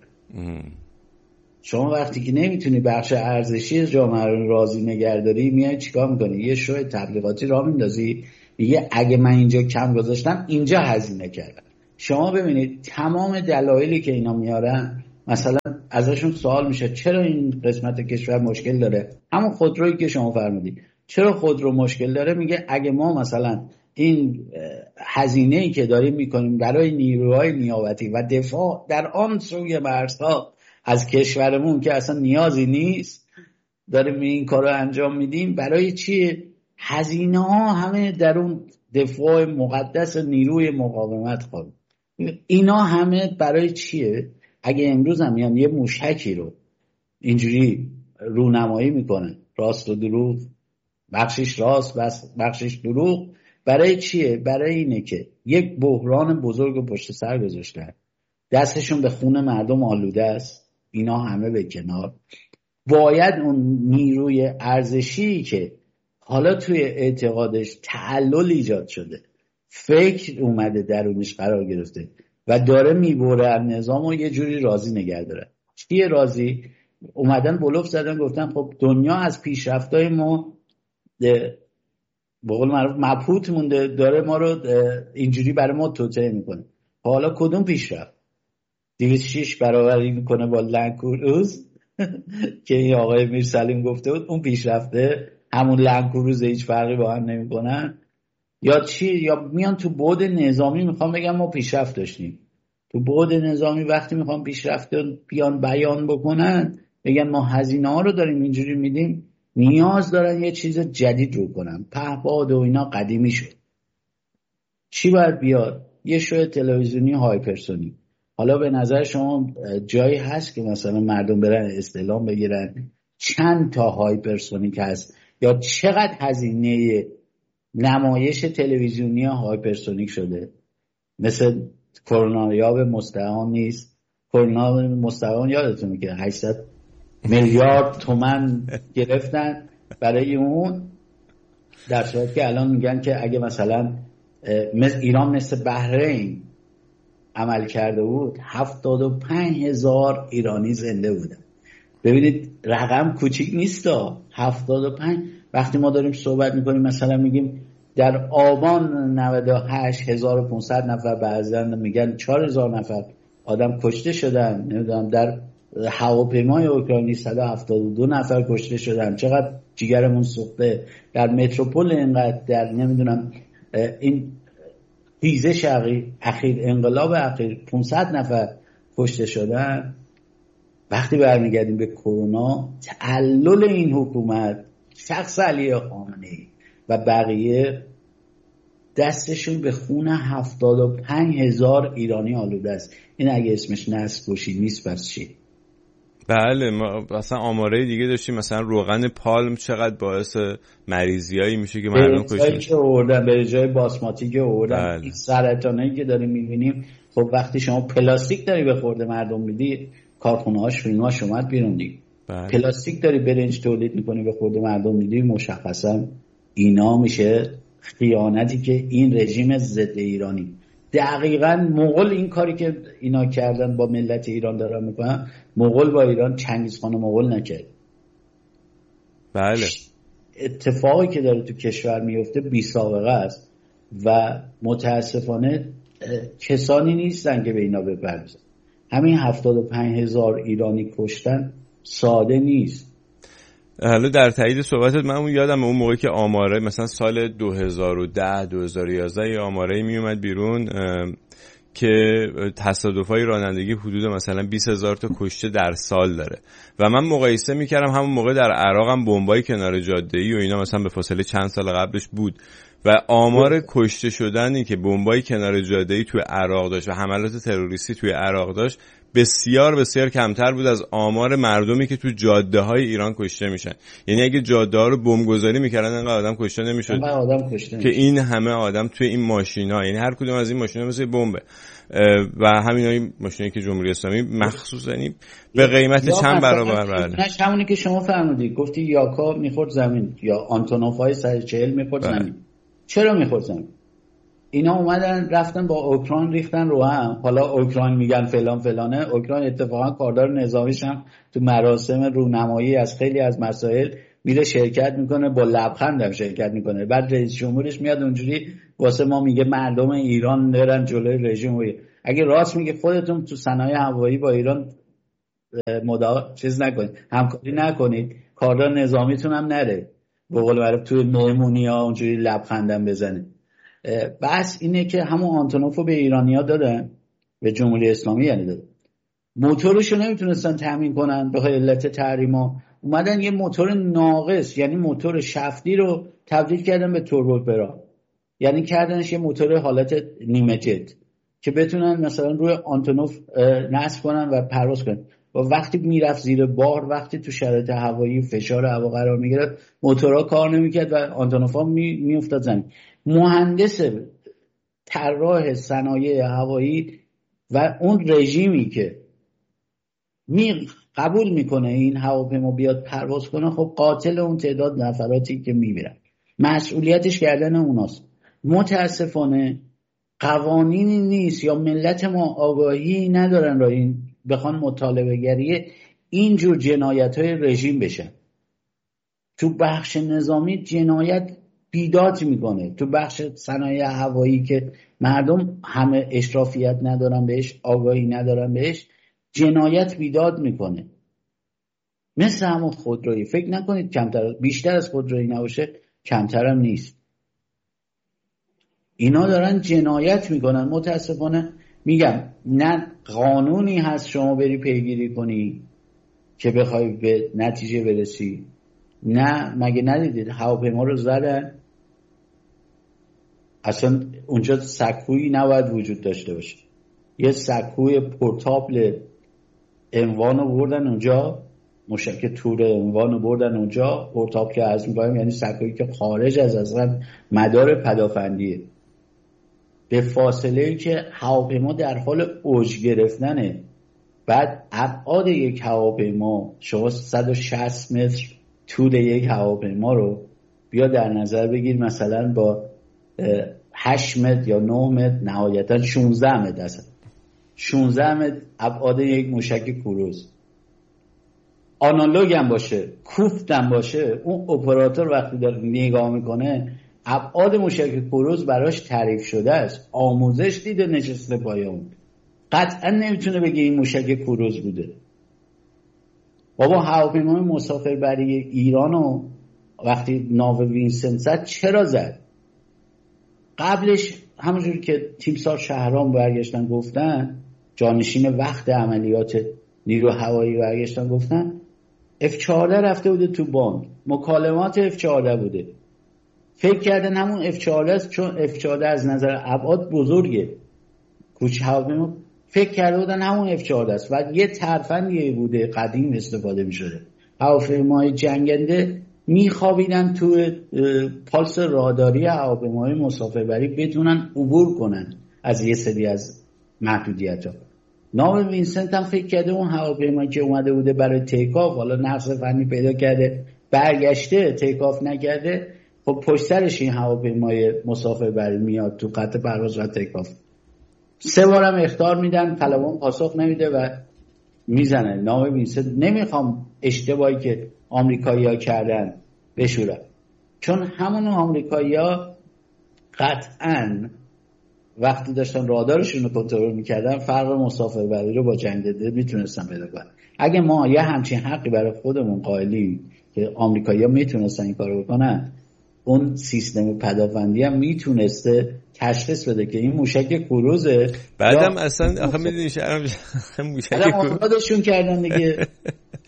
شما وقتی که نمیتونی بخش ارزشی جامعه رو راضی نگهداری میای چیکار میکنی؟ یه شو تبلیغاتی راه میندازی، میگه اگه من اینجا کم گذاشتم اینجا هزینه کردم. شما ببینید تمام دلایلی که اینا میارن، مثلا ازشون سوال میشه چرا این قسمت کشور مشکل داره، همون خودرویی که شما فرمودید چرا خودرو مشکل داره، میگه اگه ما مثلا این هزینه‌ای که داریم میکنیم برای نیروهای نیابتی و دفاع در آن سوی مرزها از کشورمون که اصلا نیازی نیست داریم این کارو انجام میدیم، برای چیه؟ هزینه ها همه در اون دفاع مقدس نیروی مقاومت خواهد. اینا همه برای چیه؟ اگه امروز هم میان یه موشکی رو اینجوری رونمایی میکنن راست و دروغ، بخشش راست بخشش دروغ، برای چیه؟ برای اینه که یک بحران بزرگ و پشت سر گذاشتن، دستشون به خون مردم آلوده است. اینا همه به کنار، باید اون نیروی ارزشی که حالا توی اعتقادش تعلل ایجاد شده، فکر اومده درونش قرار گرفته و داره میبره نظام و یه جوری راضی نگه داره. چیه راضی؟ اومدن بلوف زدن گفتن خب دنیا از پیشرفتای ما به قول معروف مبهوت مونده، داره ما رو اینجوری برای ما توطئه میکنه. حالا کدوم پیشرفت؟ 206 برابری میکنه با لنکروز که این آقای میرسلیم گفته بود اون پیشرفته، همون لنکروز هیچ فرقی با هم نمیکنن، یا چی؟ یا میان تو بعد نظامی میخوام بگم ما پیشرفت داشتیم، تو بعد نظامی وقتی میخوام پیشرفت بیان بیان بکنن بگن ما هزینه ها رو داریم اینجوری میدیم، نیاز دارن یه چیز جدید رو کنن. پهپاد و اینا قدیمی شد، چی باید بیاد؟ یه شو تلویزیونی هایپرسونیک. حالا به نظر شما جایی هست که مثلا مردم برن استعلام بگیرن چند تا هایپرسونیک هست یا چقدر هزینه نمایش تلویزیونی هایپرسونیک شده؟ مثل کرونا یاب مستعان نیست. کرونا مستعان یادتونه که 800 میلیارد تومان گرفتن برای اون، در صورتی که الان میگن که اگه مثلا ایران مثل بحرین عمل کرده بود 75,000 ایرانی زنده بودن. ببینید رقم کوچیک نیست. 75. وقتی ما داریم صحبت میکنیم مثلا میگیم در آبان 98 1500 نفر، بعضن میگن 4000 نفر آدم کشته شدن، نمیدونم در هواپیمای اوکراینی 172 نفر کشته شدن، چقدر جیگرمون سوخته. در متروپول اینقدر، در نمیدونم این خیزش اخیر انقلاب اخیر 500 نفر کشته شدن. وقتی برمیگردیم به کرونا، تعلل این حکومت، شخص علی خامنه‌ای و بقیه دستشون به خون 75,000 ایرانی آلوده است. این اگه اسمش نسل کشی نیست پس چی؟ بله، ما مثلا آماره دیگه داشتیم، مثلا روغن پالم چقدر باعث مریضیایی میشه که مردم کشته میشه به جای باسماتی که آوردن. این سرطانایی که داریم میبینیم، خب وقتی شما پلاستیک داری به خورده مردم میدی، کارخونه‌هاش فیلماش اومد بیرون دیگه. پلاستیک داری برنج تولید میکنی به خورده مردم میدی، مشخصا اینا میشه خیانتی که این رژیم ضد ایرانی دقیقاً مغول این کاری که اینا کردن با ملت ایران دارن میکنن، مغول با ایران چنگیزخان مغول نکرد. بله، اتفاقی که داره تو کشور میفته بی سابقه است و متاسفانه کسانی نیستن که به اینا بپردازن. همین 75,000 ایرانی کشتن ساده نیست. حالا در تایید صحبتت من یادم اون موقعی که آماره مثلا سال 2010 2011 یه آماره می اومد بیرون که تصادفای رانندگی حدود مثلا 20,000 تا کشته در سال داره و من مقایسه میکردم همون موقع در عراق هم بمبای کنار جاده‌ای و اینا مثلا به فاصله چند سال قبلش بود و آمار کشته شدنی که بمبای کنار جاده‌ای توی عراق داشت و حملات تروریستی توی عراق داشت بسیار بسیار کمتر بود از آمار مردمی که تو جاده های ایران کشته میشن. یعنی اگه جاده ها رو بمبگذاری میکردن انقدر آدم کشته نمیشد که این همه آدم توی این ماشینا، یعنی هر کدوم از این ماشینا مثل بمبه. و همین ماشینایی که جمهوری اسلامی مخصوصا به قیمت چند برابر همونی که شما فرمودید، گفتی یاکا میخورد زمین یا آنتونوفای 140 میخورد زمین. چرا میخورد زمین؟ اینا اومدن رفتن با اوکراین ریختن رو هم. حالا اوکراین میگن فلان فلانه، اوکراین اتفاقا کاردار نظامیش هم تو مراسم رونمایی از خیلی از مسائل میره شرکت میکنه، با لبخند هم شرکت میکنه. بعد رئیس جمهورش میاد اونجوری واسه ما میگه مردم ایران نرن جلوی رژیم. اگه راست میگه خودتون تو صنایع هوایی با ایران همکاری نکنید، کاردار نظامیتون هم نره به قول معروف توی مهمونی‌ها اونجوری لبخندم بزنه. بس اینه که همون آنتونوفو به ایرانی‌ها دادن، به جمهوری اسلامی یعنی دادن. موتورشو نمیتونستن تامین کنن به علت تحریما، اومدن یه موتور ناقص یعنی موتور شفتی رو تبدیل کردن به توربوپرا، یعنی کردنش یه موتور حالت نیمه جت که بتونن مثلا روی آنتونوف نصب کنن و پرواز کنن. و وقتی میرفت زیر بار، وقتی تو شرایط هوایی فشار هوا قرار میگرفت، موتورها کار نمیکرد و آنتونوفا میافتاد زمین. مهندس طراح صنایع هوایی و اون رژیمی که قبول میکنه این هواپیما بیاد پرواز کنه، خب قاتل اون تعداد نفراتی که میمیرن مسئولیتش گردن اوناست. متاسفانه قوانینی نیست یا ملت ما آگاهی ندارن را این بخوان مطالبه گری اینجور جنایت های رژیم بشن. تو بخش نظامی جنایت بیداد میکنه، تو بخش صنایع هوایی که مردم همه اشرافیت ندارن بهش، آگاهی ندارن بهش، جنایت بیداد میکنه. مثل همون خودرویی، فکر نکنید کمتر، بیشتر از خودرویی نباشه کمتر هم نیست. اینا دارن جنایت میکنن. متاسفانه میگم نه قانونی هست شما بری پیگیری کنی که بخوای به نتیجه برسی، نه مگه ندیدید هواپیما رو زدن، اصلا اونجا سکویی نباید وجود داشته باشه، یه سکوی پورتابل عنوان رو بردن اونجا، مشکل تور عنوان رو بردن اونجا. پورتابل که از میگم یعنی سکویی که خارج از اصلا مدار پدافندیه، به فاصله‌ای که هواپیما در حال اوج گرفتنه. بعد ابعاد یک هواپیما، شما 160 متر طول یک هواپیما رو بیا در نظر بگیر، مثلا با 8 متر یا 9 متر، نهایتا 16 متر، اصلا 16 متر ابعاد یک موشک کروز. آنالوگ هم باشه، کوفت هم باشه، اون اپراتور وقتی داره نگاه میکنه ابعاد موشک کروز براش تعریف شده است، آموزش دیده، نشسته پای اون، قطعا نمیتونه بگه این موشک کروز بوده. بابا هواپیمای مسافربری ایرانو وقتی ناو وینسنت زد چرا زد؟ قبلش همونجور که تیمسار شهرام برگشتن گفتن، جانشین وقت عملیات نیرو هوایی برگشتن گفتن F-14 رفته بوده تو باند، مکالمات F-14 بوده. فکر کردن همون F-14 است، چون F-14 از نظر ابعاد بزرگه، کوچ هواپیما، فکر کرده بودن همون F-14 است و یه ترفندی بوده قدیم استفاده می شده. هواپیمای جنگنده میخوابیدن تو پالس راداری هواپیمای مسافربری بتونن عبور کنن از یه سری از محدودیت ها. ناو وینسنت هم فکر کرده اون هواپیمایی که اومده بوده برای تیکاف، حالا نقص فنی پیدا کرده برگشته تیکاف نکرده، خب پشت سرش این هواپیمای مسافربری میاد تو خط پرواز و تیکاف. 3 بارم اخطار میدن، پلوان پاسخ نمیده و میزنه ناو وینسنت. نمیخوام اشتباهی که آمریکایی‌ها کردن بشورن، چون همون آمریکایی‌ها قطعاً وقتی داشتن رادارشون رو کنترل میکردن فرق مسافربری رو با جنگنده میتونستن پیدا کنن. اگه ما یه همچین حقی برای خودمون قائلیم که آمریکایی‌ها میتونستن این کارو بکنن، اون سیستم پدافندی هم میتونسته تشخیص بده که این موشک کروزه. بعدم اصلا آخه میدونی شهرام موشک خودشون کردن دیگه.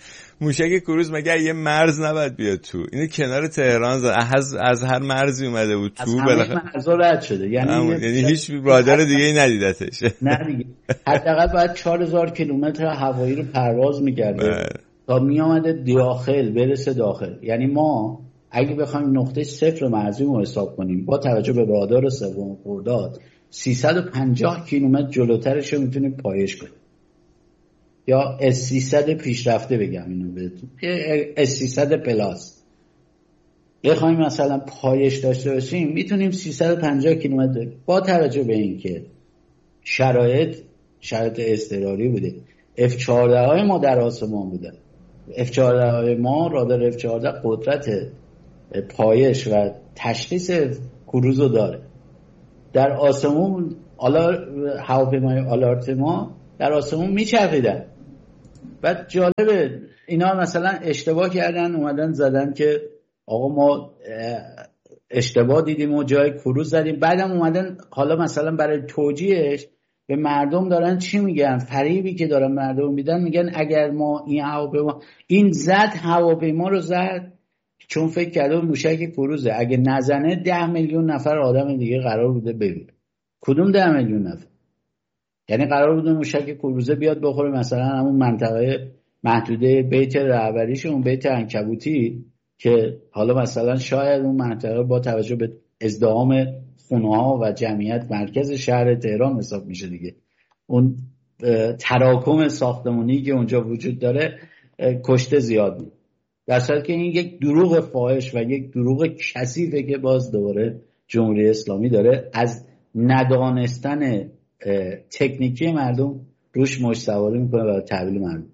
موشک کروز مگر یه مرز نباید بیاد تو؟ اینو کنار تهران زد، از هر مرزی اومده بود تو، بالاخره مرزا رد شده، یعنی هیچ رادار دیگه ای ندیدتش. نه دیگه، حداقل باید 4000 کیلومتر هوایی رو پرواز می‌کرده تا میامده داخل برسه داخل. یعنی ما اگه بخوایم نقطه صفر مرزی رو حساب کنیم با توجه به رادار سوم خرداد 350 کیلومتر جلوترش رو میتونیم پایش کنیم، یا S300 پیشرفته بگم اینو بهتون، S300 پلاس بخوایم مثلا پایش داشته باشیم میتونیم 350 کیلومتر با توجه به اینکه شرایط اضطراری بوده. F-14 های ما در آسمان بوده، F-14 های ما رادار F-14 قدرت پایش و تشخیص کروز رو داره. در آسمون هواپیمای آلارت ما در آسمون میچرخیدن. بعد جالبه اینا مثلا اشتباه کردن، اومدن زدن که آقا ما اشتباه دیدیم و جای کروز زدیم. بعدم اومدن حالا مثلا برای توجیهش به مردم دارن چی میگن، فریبی که دارن مردم میدن، میگن اگر ما این هواپیما رو زد چون فکر کرده موشک کروزه، اگه نزنه 10 میلیون نفر آدم دیگه قرار بوده ببینه. کدوم 10 میلیون نفر؟ یعنی قرار بوده موشک کروزه بیاد بخوره مثلا همون منطقه محدوده بیت رهبریش، اون بیت عنکبوتی، که حالا مثلا شاید اون منطقه با توجه به ازدحام خونه‌ها و جمعیت مرکز شهر تهران حساب میشه دیگه، اون تراکم ساختمانی که اونجا وجود داره کشته زیاد بود. در صورتی که این یک دروغ فاحش و یک دروغ کثیفه که باز دوباره جمهوری اسلامی داره از ندانستن تکنیکی مردم روش مشت سواری میکنه برای تحویل مردم.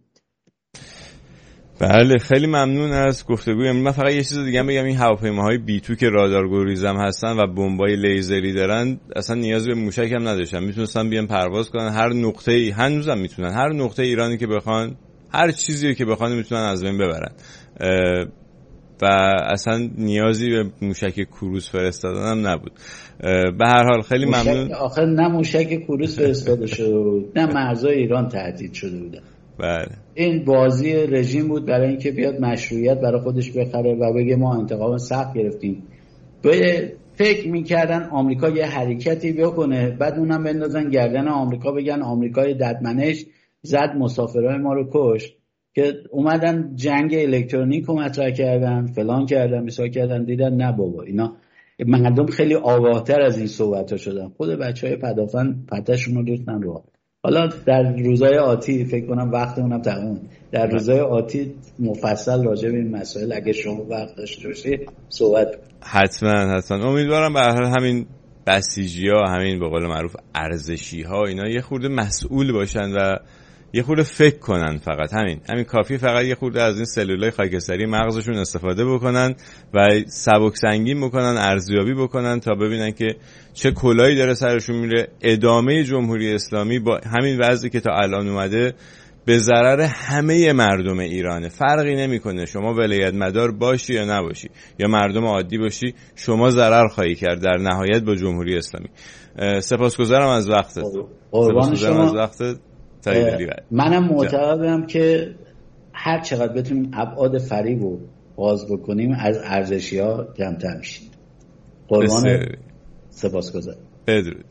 بله خیلی ممنون از گفتگوی. من فقط یه چیز دیگه بگم، این هواپیماهای B2 که رادار گریزم هستن و بمبای لیزری دارن اصلا نیاز به موشک هم نداشتن، میتونستن بیان پرواز کنن هر نقطه‌ای، هنوزم میتونن هر نقطه ایرانی که بخوان، هر چیزی که بخوان میتونن از بین ببرن و اصلا نیازی به موشک کروز فرستادن هم نبود. به هر حال خیلی ممنون. آخر نه موشک کروز فرستاده شده بود نه مرزهای ایران تهدید شده بودن. بله. این بازی رژیم بود برای اینکه بیاد مشروعیت برای خودش بخره و بگه ما انتقام سخت گرفتیم. فکر میکردن آمریکا یه حرکتی بکنه بعد اونم بندازن گردن آمریکا، بگن آمریکای ددمنش زد مسافرای ما رو کش، که اومدن جنگ الکترونیک رو مطرح کردن، فلان کردن، بسار کردن، دیدن نه بابا اینا مردم خیلی آگاهتر از این صحبت ها شدن. خود بچه های پدافند پتشون رو ریختن رو. حالا در روزهای آتی فکر کنم وقتمونم تمومه، در روزهای آتی مفصل راجع به این مسائل اگه شما وقت داشته باشید صحبت حتما. امیدوارم به هر حال همین بسیجی‌ها، همین به قول معروف ارزشی‌ها، اینا یه خورده مسئول باشن و یه خورده فکر کنن. فقط همین کافی، فقط یه خورده از این سلولای خاکستری مغزشون استفاده بکنن و سبک سنگین بکنن، ارزیابی بکنن تا ببینن که چه کلایی داره سرشون میره. ادامه جمهوری اسلامی با همین وضعی که تا الان اومده به ضرر همه مردم ایرانه. فرقی نمیکنه شما ولایت مدار باشی یا نباشی یا مردم عادی باشی، شما ضرر خواهی کرد در نهایت با جمهوری اسلامی. سپاسگزارم از وقتت. قربان شما. منم جا. معتقدم که هر چقدر بتونیم ابعاد فریب رو باز بکنیم از ارزشی‌ها کمتر میشیم. قربان. سپاسگزارم. بدرود.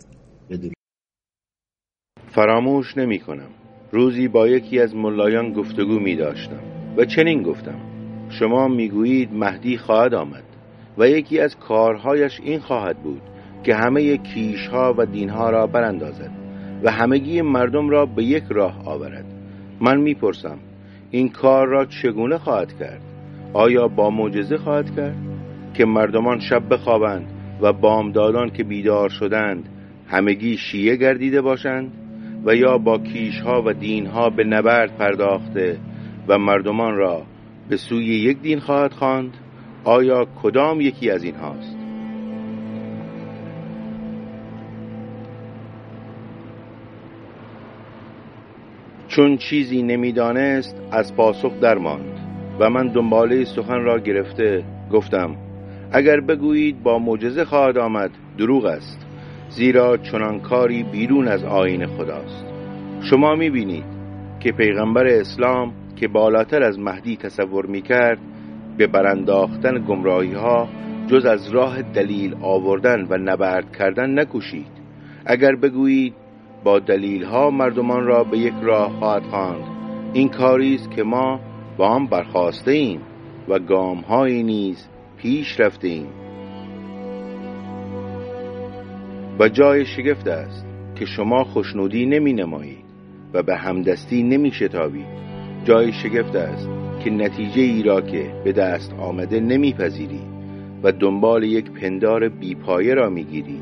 فراموش نمی کنم روزی با یکی از ملایان گفتگو می داشتم و چنین گفتم: شما می گویید مهدی خواهد آمد و یکی از کارهایش این خواهد بود که همه کیشها و دینها را براندازد و همگی مردم را به یک راه آورد. من میپرسم این کار را چگونه خواهد کرد؟ آیا با معجزه خواهد کرد که مردمان شب بخوابند و بامدادان که بیدار شدند همگی شیعه گردیده باشند، و یا با کیشها و دینها به نبرد پرداخته و مردمان را به سوی یک دین خواهد خواند؟ آیا کدام یکی از این هاست؟ چون چیزی نمیدانست از پاسخ درماند و من دنباله سخن را گرفته گفتم: اگر بگویید با معجزه خواهد آمد دروغ است، زیرا چنان کاری بیرون از آیین خداست. شما میبینید که پیغمبر اسلام که بالاتر از مهدی تصور میکرد به برانداختن گمراهی ها جز از راه دلیل آوردن و نبرد کردن نکوشید. اگر بگویید با دلیل ها مردمان را به یک راه خواهد خواند، این کاری است که ما با آن برخاسته ایم و گام هایی نیز پیش رفته ایم. و جای شگفت است که شما خوشنودی نمی نمایید و به همدستی نمی شتابید. جای شگفت است که نتیجه ای را که به دست آمده نمی پذیرید و دنبال یک پندار بیپایه را می گیرید.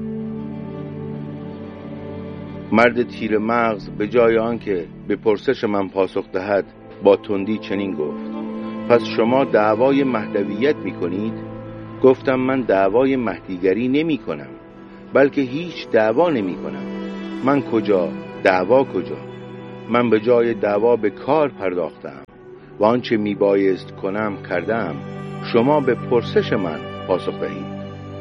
مرد تیر مغز به جای آنکه به پرسش من پاسخ دهد با تندی چنین گفت: پس شما دعوای مهدویت می کنید؟ گفتم من دعوای مهدیگری نمی کنم، بلکه هیچ دعوا نمی کنم. من کجا؟ دعوا کجا؟ من به جای دعوا به کار پرداختم و آنچه می بایست کنم کردم. شما به پرسش من پاسخ دهید.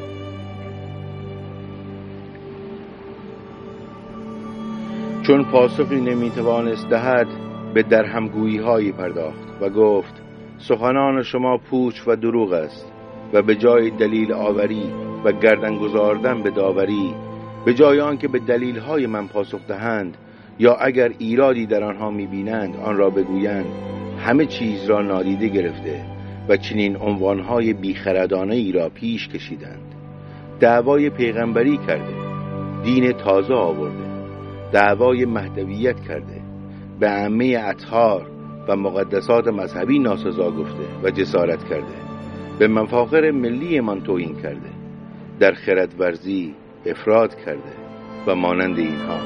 چون پاسخی نمیتوانست دهد به درهمگویی هایی پرداخت و گفت: سخنان شما پوچ و دروغ است و به جای دلیل آوری و گردن گذاردن به داوری، به جای آنکه به دلیل های من پاسخ دهند یا اگر ایرادی در آنها میبینند آن را بگویند، همه چیز را نادیده گرفته و چنین عنوانهای بیخردانه ای را پیش کشیدند. دعوای پیغمبری کرده، دین تازه آورده، دعوای مهدویت کرده، به عامه اطهار و مقدسات مذهبی ناسزا گفته و جسارت کرده، به مفاخر ملی من توهین کرده، در خردورزی افراط کرده و مانند اینها.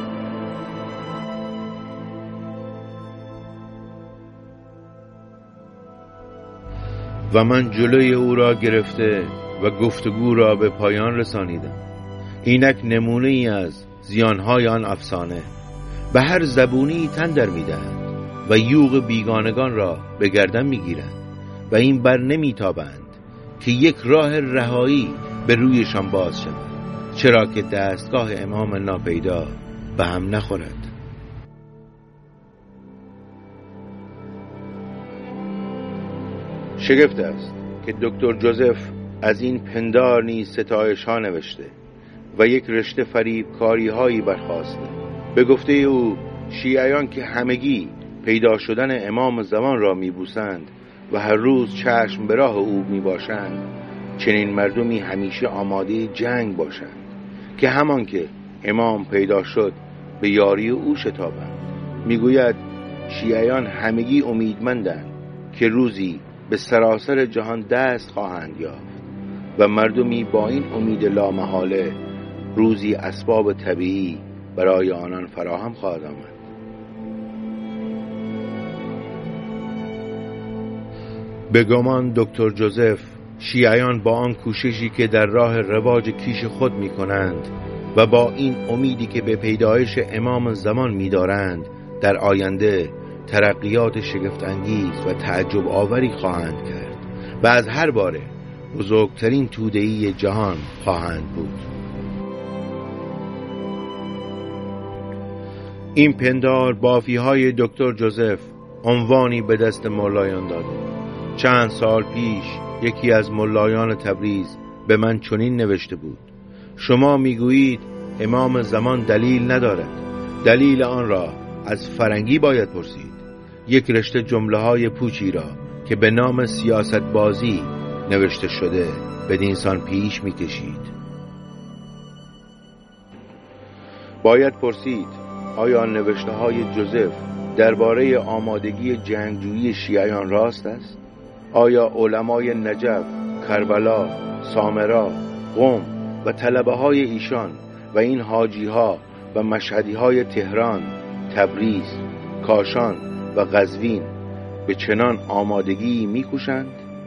و من جلوی او را گرفته و گفتگو را به پایان رسانیدم. اینک نمونه ای از زیانهای آن افسانه. به هر زبونی تن در می‌دهند و یوغ بیگانگان را به گردن می‌گیرند و این بر نمی‌تابند که یک راه رهایی به رویشان باز شود، چرا که دستگاه امام ناپیدا به هم نخورد. شگفت است که دکتر جوزف از این پندار نیز ستایش ها نوشته و یک رشته فریبکاری هایی برخاسته. به گفته او شیعیان که همگی پیدا شدن امام زمان را میبوسند و هر روز چشم به راه او میباشند، چنین مردمی همیشه آماده جنگ باشند که همان که امام پیدا شد به یاری او شتابند. میگوید شیعیان همگی امیدمندند که روزی به سراسر جهان دست خواهند یافت و مردمی با این امید لامحاله روزی اسباب طبیعی برای آنان فراهم خواهد آمد. به گمان دکتر جوزف شیعیان با آن کوششی که در راه رواج کیش خود می کنند و با این امیدی که به پیدایش امام زمان می دارند در آینده ترقیات شگفت انگیز و تعجب آوری خواهند کرد و از هر باره بزرگترین توده‌ای جهان خواهند بود. این پندار بافی های دکتر جوزف عنوانی به دست ملایان داده. چند سال پیش یکی از ملایان تبریز به من چنین نوشته بود: شما میگویید امام زمان دلیل ندارد، دلیل آن را از فرنگی باید پرسید. یک رشته جمله های پوچی را که به نام سیاست بازی نوشته شده بدینسان پیش میکشید. باید پرسید آیا نوشته های جوزف درباره آمادگی جنگجویی شیعیان راست است؟ آیا علمای نجف، کربلا، سامرا، قم و طلبه های ایشان و این حاجی ها و مشهدی های تهران، تبریز، کاشان و قزوین به چنان آمادگی میکوشند؟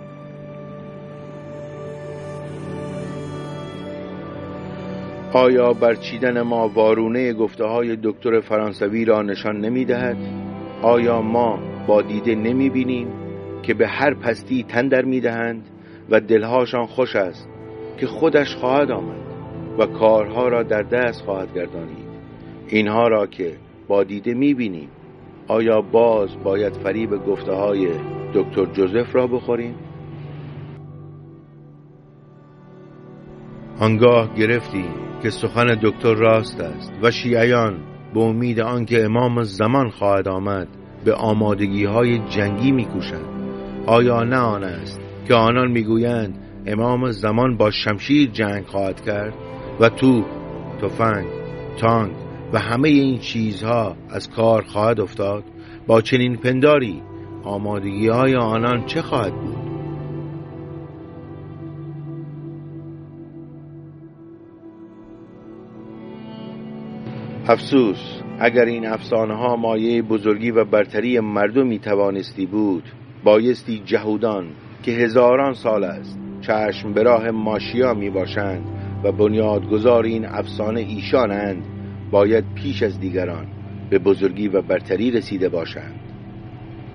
آیا برچیدن ما وارونه گفته های دکتر فرانسوی را نشان نمی دهد؟ آیا ما با دیده نمی بینیم که به هر پستی تن در می دهند و دلهاشان خوش است که خودش خواهد آمد و کارها را در دست خواهد گردانید؟ اینها را که با دیده می بینیم آیا باز باید فریب گفته های دکتر جوزف را بخوریم؟ آنگاه گرفتی که سخن دکتر راست است و شیعیان به امید آنکه امام زمان خواهد آمد به آمادگی های جنگی میکوشند. آیا نه آن است که آنان میگویند امام زمان با شمشیر جنگ خواهد کرد و توپ، تفنگ، تانک و همه این چیزها از کار خواهد افتاد؟ با چنین پنداری آمادگی های آنان چه خواهد بود؟ افسوس اگر این افسانه ها مایه بزرگی و برتری مردمی توانستی بود، بایستی جهودان که هزاران سال است چشم به راه ماشیا می باشند و بنیادگذار این افسانه ایشانند، باید پیش از دیگران به بزرگی و برتری رسیده باشند.